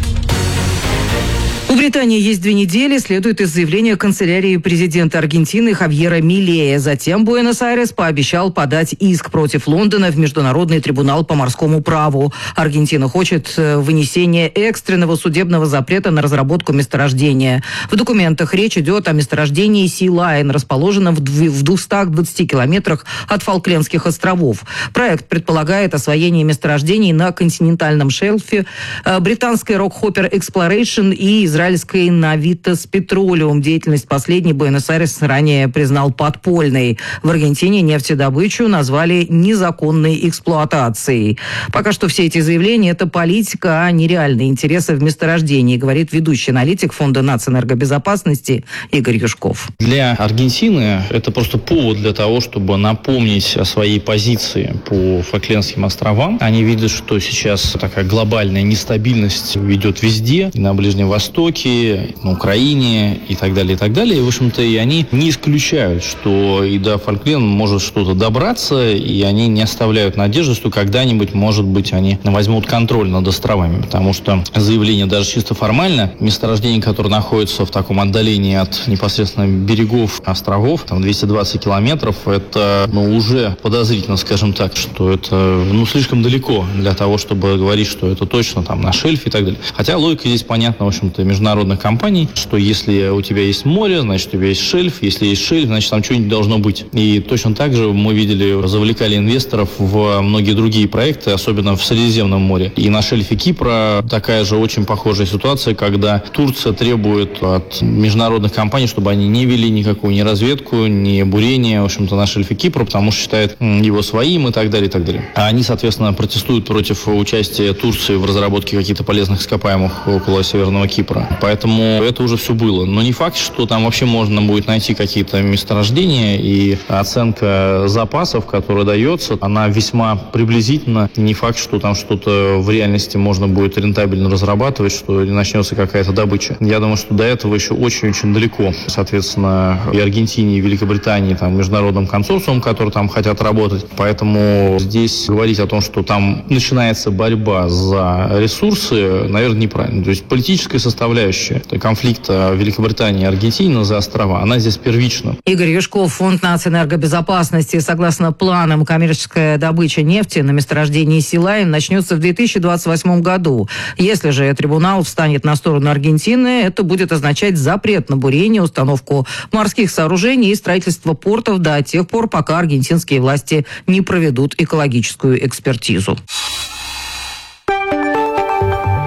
У Британии есть две недели, следует из заявления канцелярии президента Аргентины Хавьера Милея. Затем Буэнос-Айрес пообещал подать иск против Лондона в Международный трибунал по морскому праву. Аргентина хочет вынесения экстренного судебного запрета на разработку месторождения. В документах речь идет о месторождении Си-Лайн, расположенном в двухстах двадцати километрах от Фолклендских островов. Проект предполагает освоение месторождений на континентальном шельфе, британской Rockhoper Exploration и израильской Navitas Petroleum. Деятельность последней Буэнос-Айрес ранее признал подпольной. В Аргентине нефтедобычу назвали незаконной эксплуатацией. Пока что все эти заявления – это политика, а не реальные интересы в месторождении, говорит ведущий аналитик Фонда нацэнергобезопасности Игорь Юшков. Для Аргентины это просто повод для того, чтобы напомнить о своей позиции по Фолклендским островам. Они видят, что сейчас такая глобальная нестабильность ведет везде, и на Ближнем Востоке, на Украине и так далее, и так далее. И, в общем-то, и они не исключают, что и до Фолкленда может что-то добраться, и они не оставляют надежды, что когда-нибудь, может быть, они возьмут контроль над островами, потому что заявление даже чисто формально, месторождение, которое находится в таком отдалении от непосредственно берегов островов, там двести двадцать километров, это, ну, уже подозрительно, скажем так, что это, ну, слишком далеко для того, чтобы говорить, что это точно там на шельфе и так далее. Хотя логика здесь понятна, в общем-то, международных компаний, что если у тебя есть море, значит, у тебя есть шельф, если есть шельф, значит, там что-нибудь должно быть. И точно так же мы видели, завлекали инвесторов в многие другие проекты, особенно в Средиземном море. И на шельфе Кипра такая же очень похожая ситуация, когда Турция требует от международных компаний, чтобы они не вели никакую ни разведку, ни бурение, в общем-то, на шельфе Кипра, потому что считают его своим и так далее, и так далее. А они, соответственно, протестуют против участия Турции в разработке каких-то полезных ископаемых около Северного Кипра. Поэтому это уже все было. Но не факт, что там вообще можно будет найти какие-то месторождения, и оценка запасов, которая дается, она весьма приблизительна. Не факт, что там что-то в реальности можно будет рентабельно разрабатывать, что начнется какая-то добыча. Я думаю, что до этого еще очень-очень далеко. Соответственно, и Аргентине, и Великобритании, там, международным консорциумом, которые там хотят работать. Поэтому здесь говорить о том, что там начинается борьба за ресурсы, наверное, неправильно. То есть политическая составляющая конфликта Великобритании и Аргентины за острова, она здесь первична. Игорь Юшков, Фонд нацэнергобезопасности. Согласно планам, коммерческая добыча нефти на месторождении Си-Лайн начнется в две тысячи двадцать восьмом году. Если же трибунал встанет на сторону Аргентины, это будет означать запрет на бурение, установку морских сооружений и строительство портов до тех пор, пока аргентинские власти не проведут экологическую экспертизу.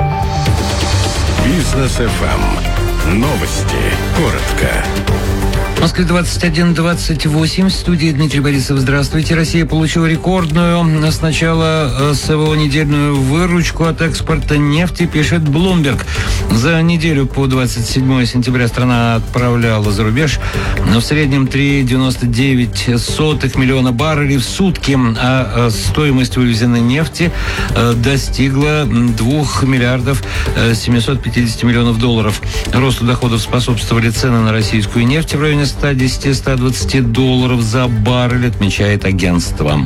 Бизнес эф эм. Новости. Коротко. В Москве двадцать один двадцать восемь. В студии Дмитрий Борисов. Здравствуйте. Россия получила рекордную с начала СВО недельную выручку от экспорта нефти, пишет Bloomberg. За неделю по двадцать седьмое сентября страна отправляла за рубеж в среднем три целых девяносто девять сотых миллиона баррелей в сутки, а стоимость вывезенной нефти достигла двух миллиардов семьсот пятьдесят миллионов долларов. Росту доходов способствовали цены на российскую нефть в районе сто десять - сто двадцать долларов за баррель, отмечает агентство.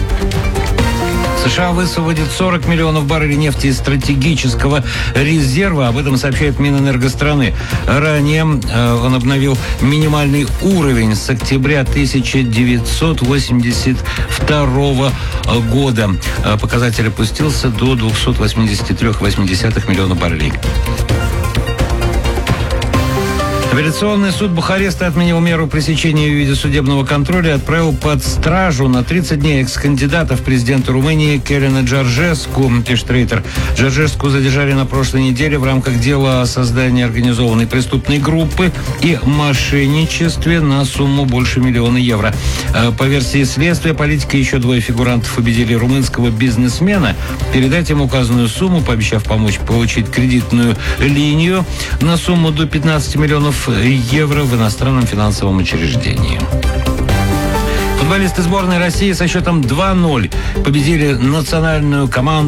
США высвободит сорок миллионов баррелей нефти из стратегического резерва. Об этом сообщает Минэнерго страны. Ранее э, он обновил минимальный уровень с октября тысяча девятьсот восемьдесят второго года. Э, показатель опустился до двухсот восьмидесяти трёх целых восемь десятых миллиона баррелей. Апелляционный суд Бухареста отменил меру пресечения в виде судебного контроля и отправил под стражу на тридцать дней экс-кандидата в президенты Румынии Келена Джорджеску, пишет Рейтер. Джорджеску задержали на прошлой неделе в рамках дела о создании организованной преступной группы и мошенничестве на сумму больше миллиона евро. По версии следствия, политика и еще двое фигурантов убедили румынского бизнесмена передать им указанную сумму, пообещав помочь получить кредитную линию на сумму до пятнадцати миллионов евро в иностранном финансовом учреждении. Футболисты сборной России со счетом два ноль победили национальную команду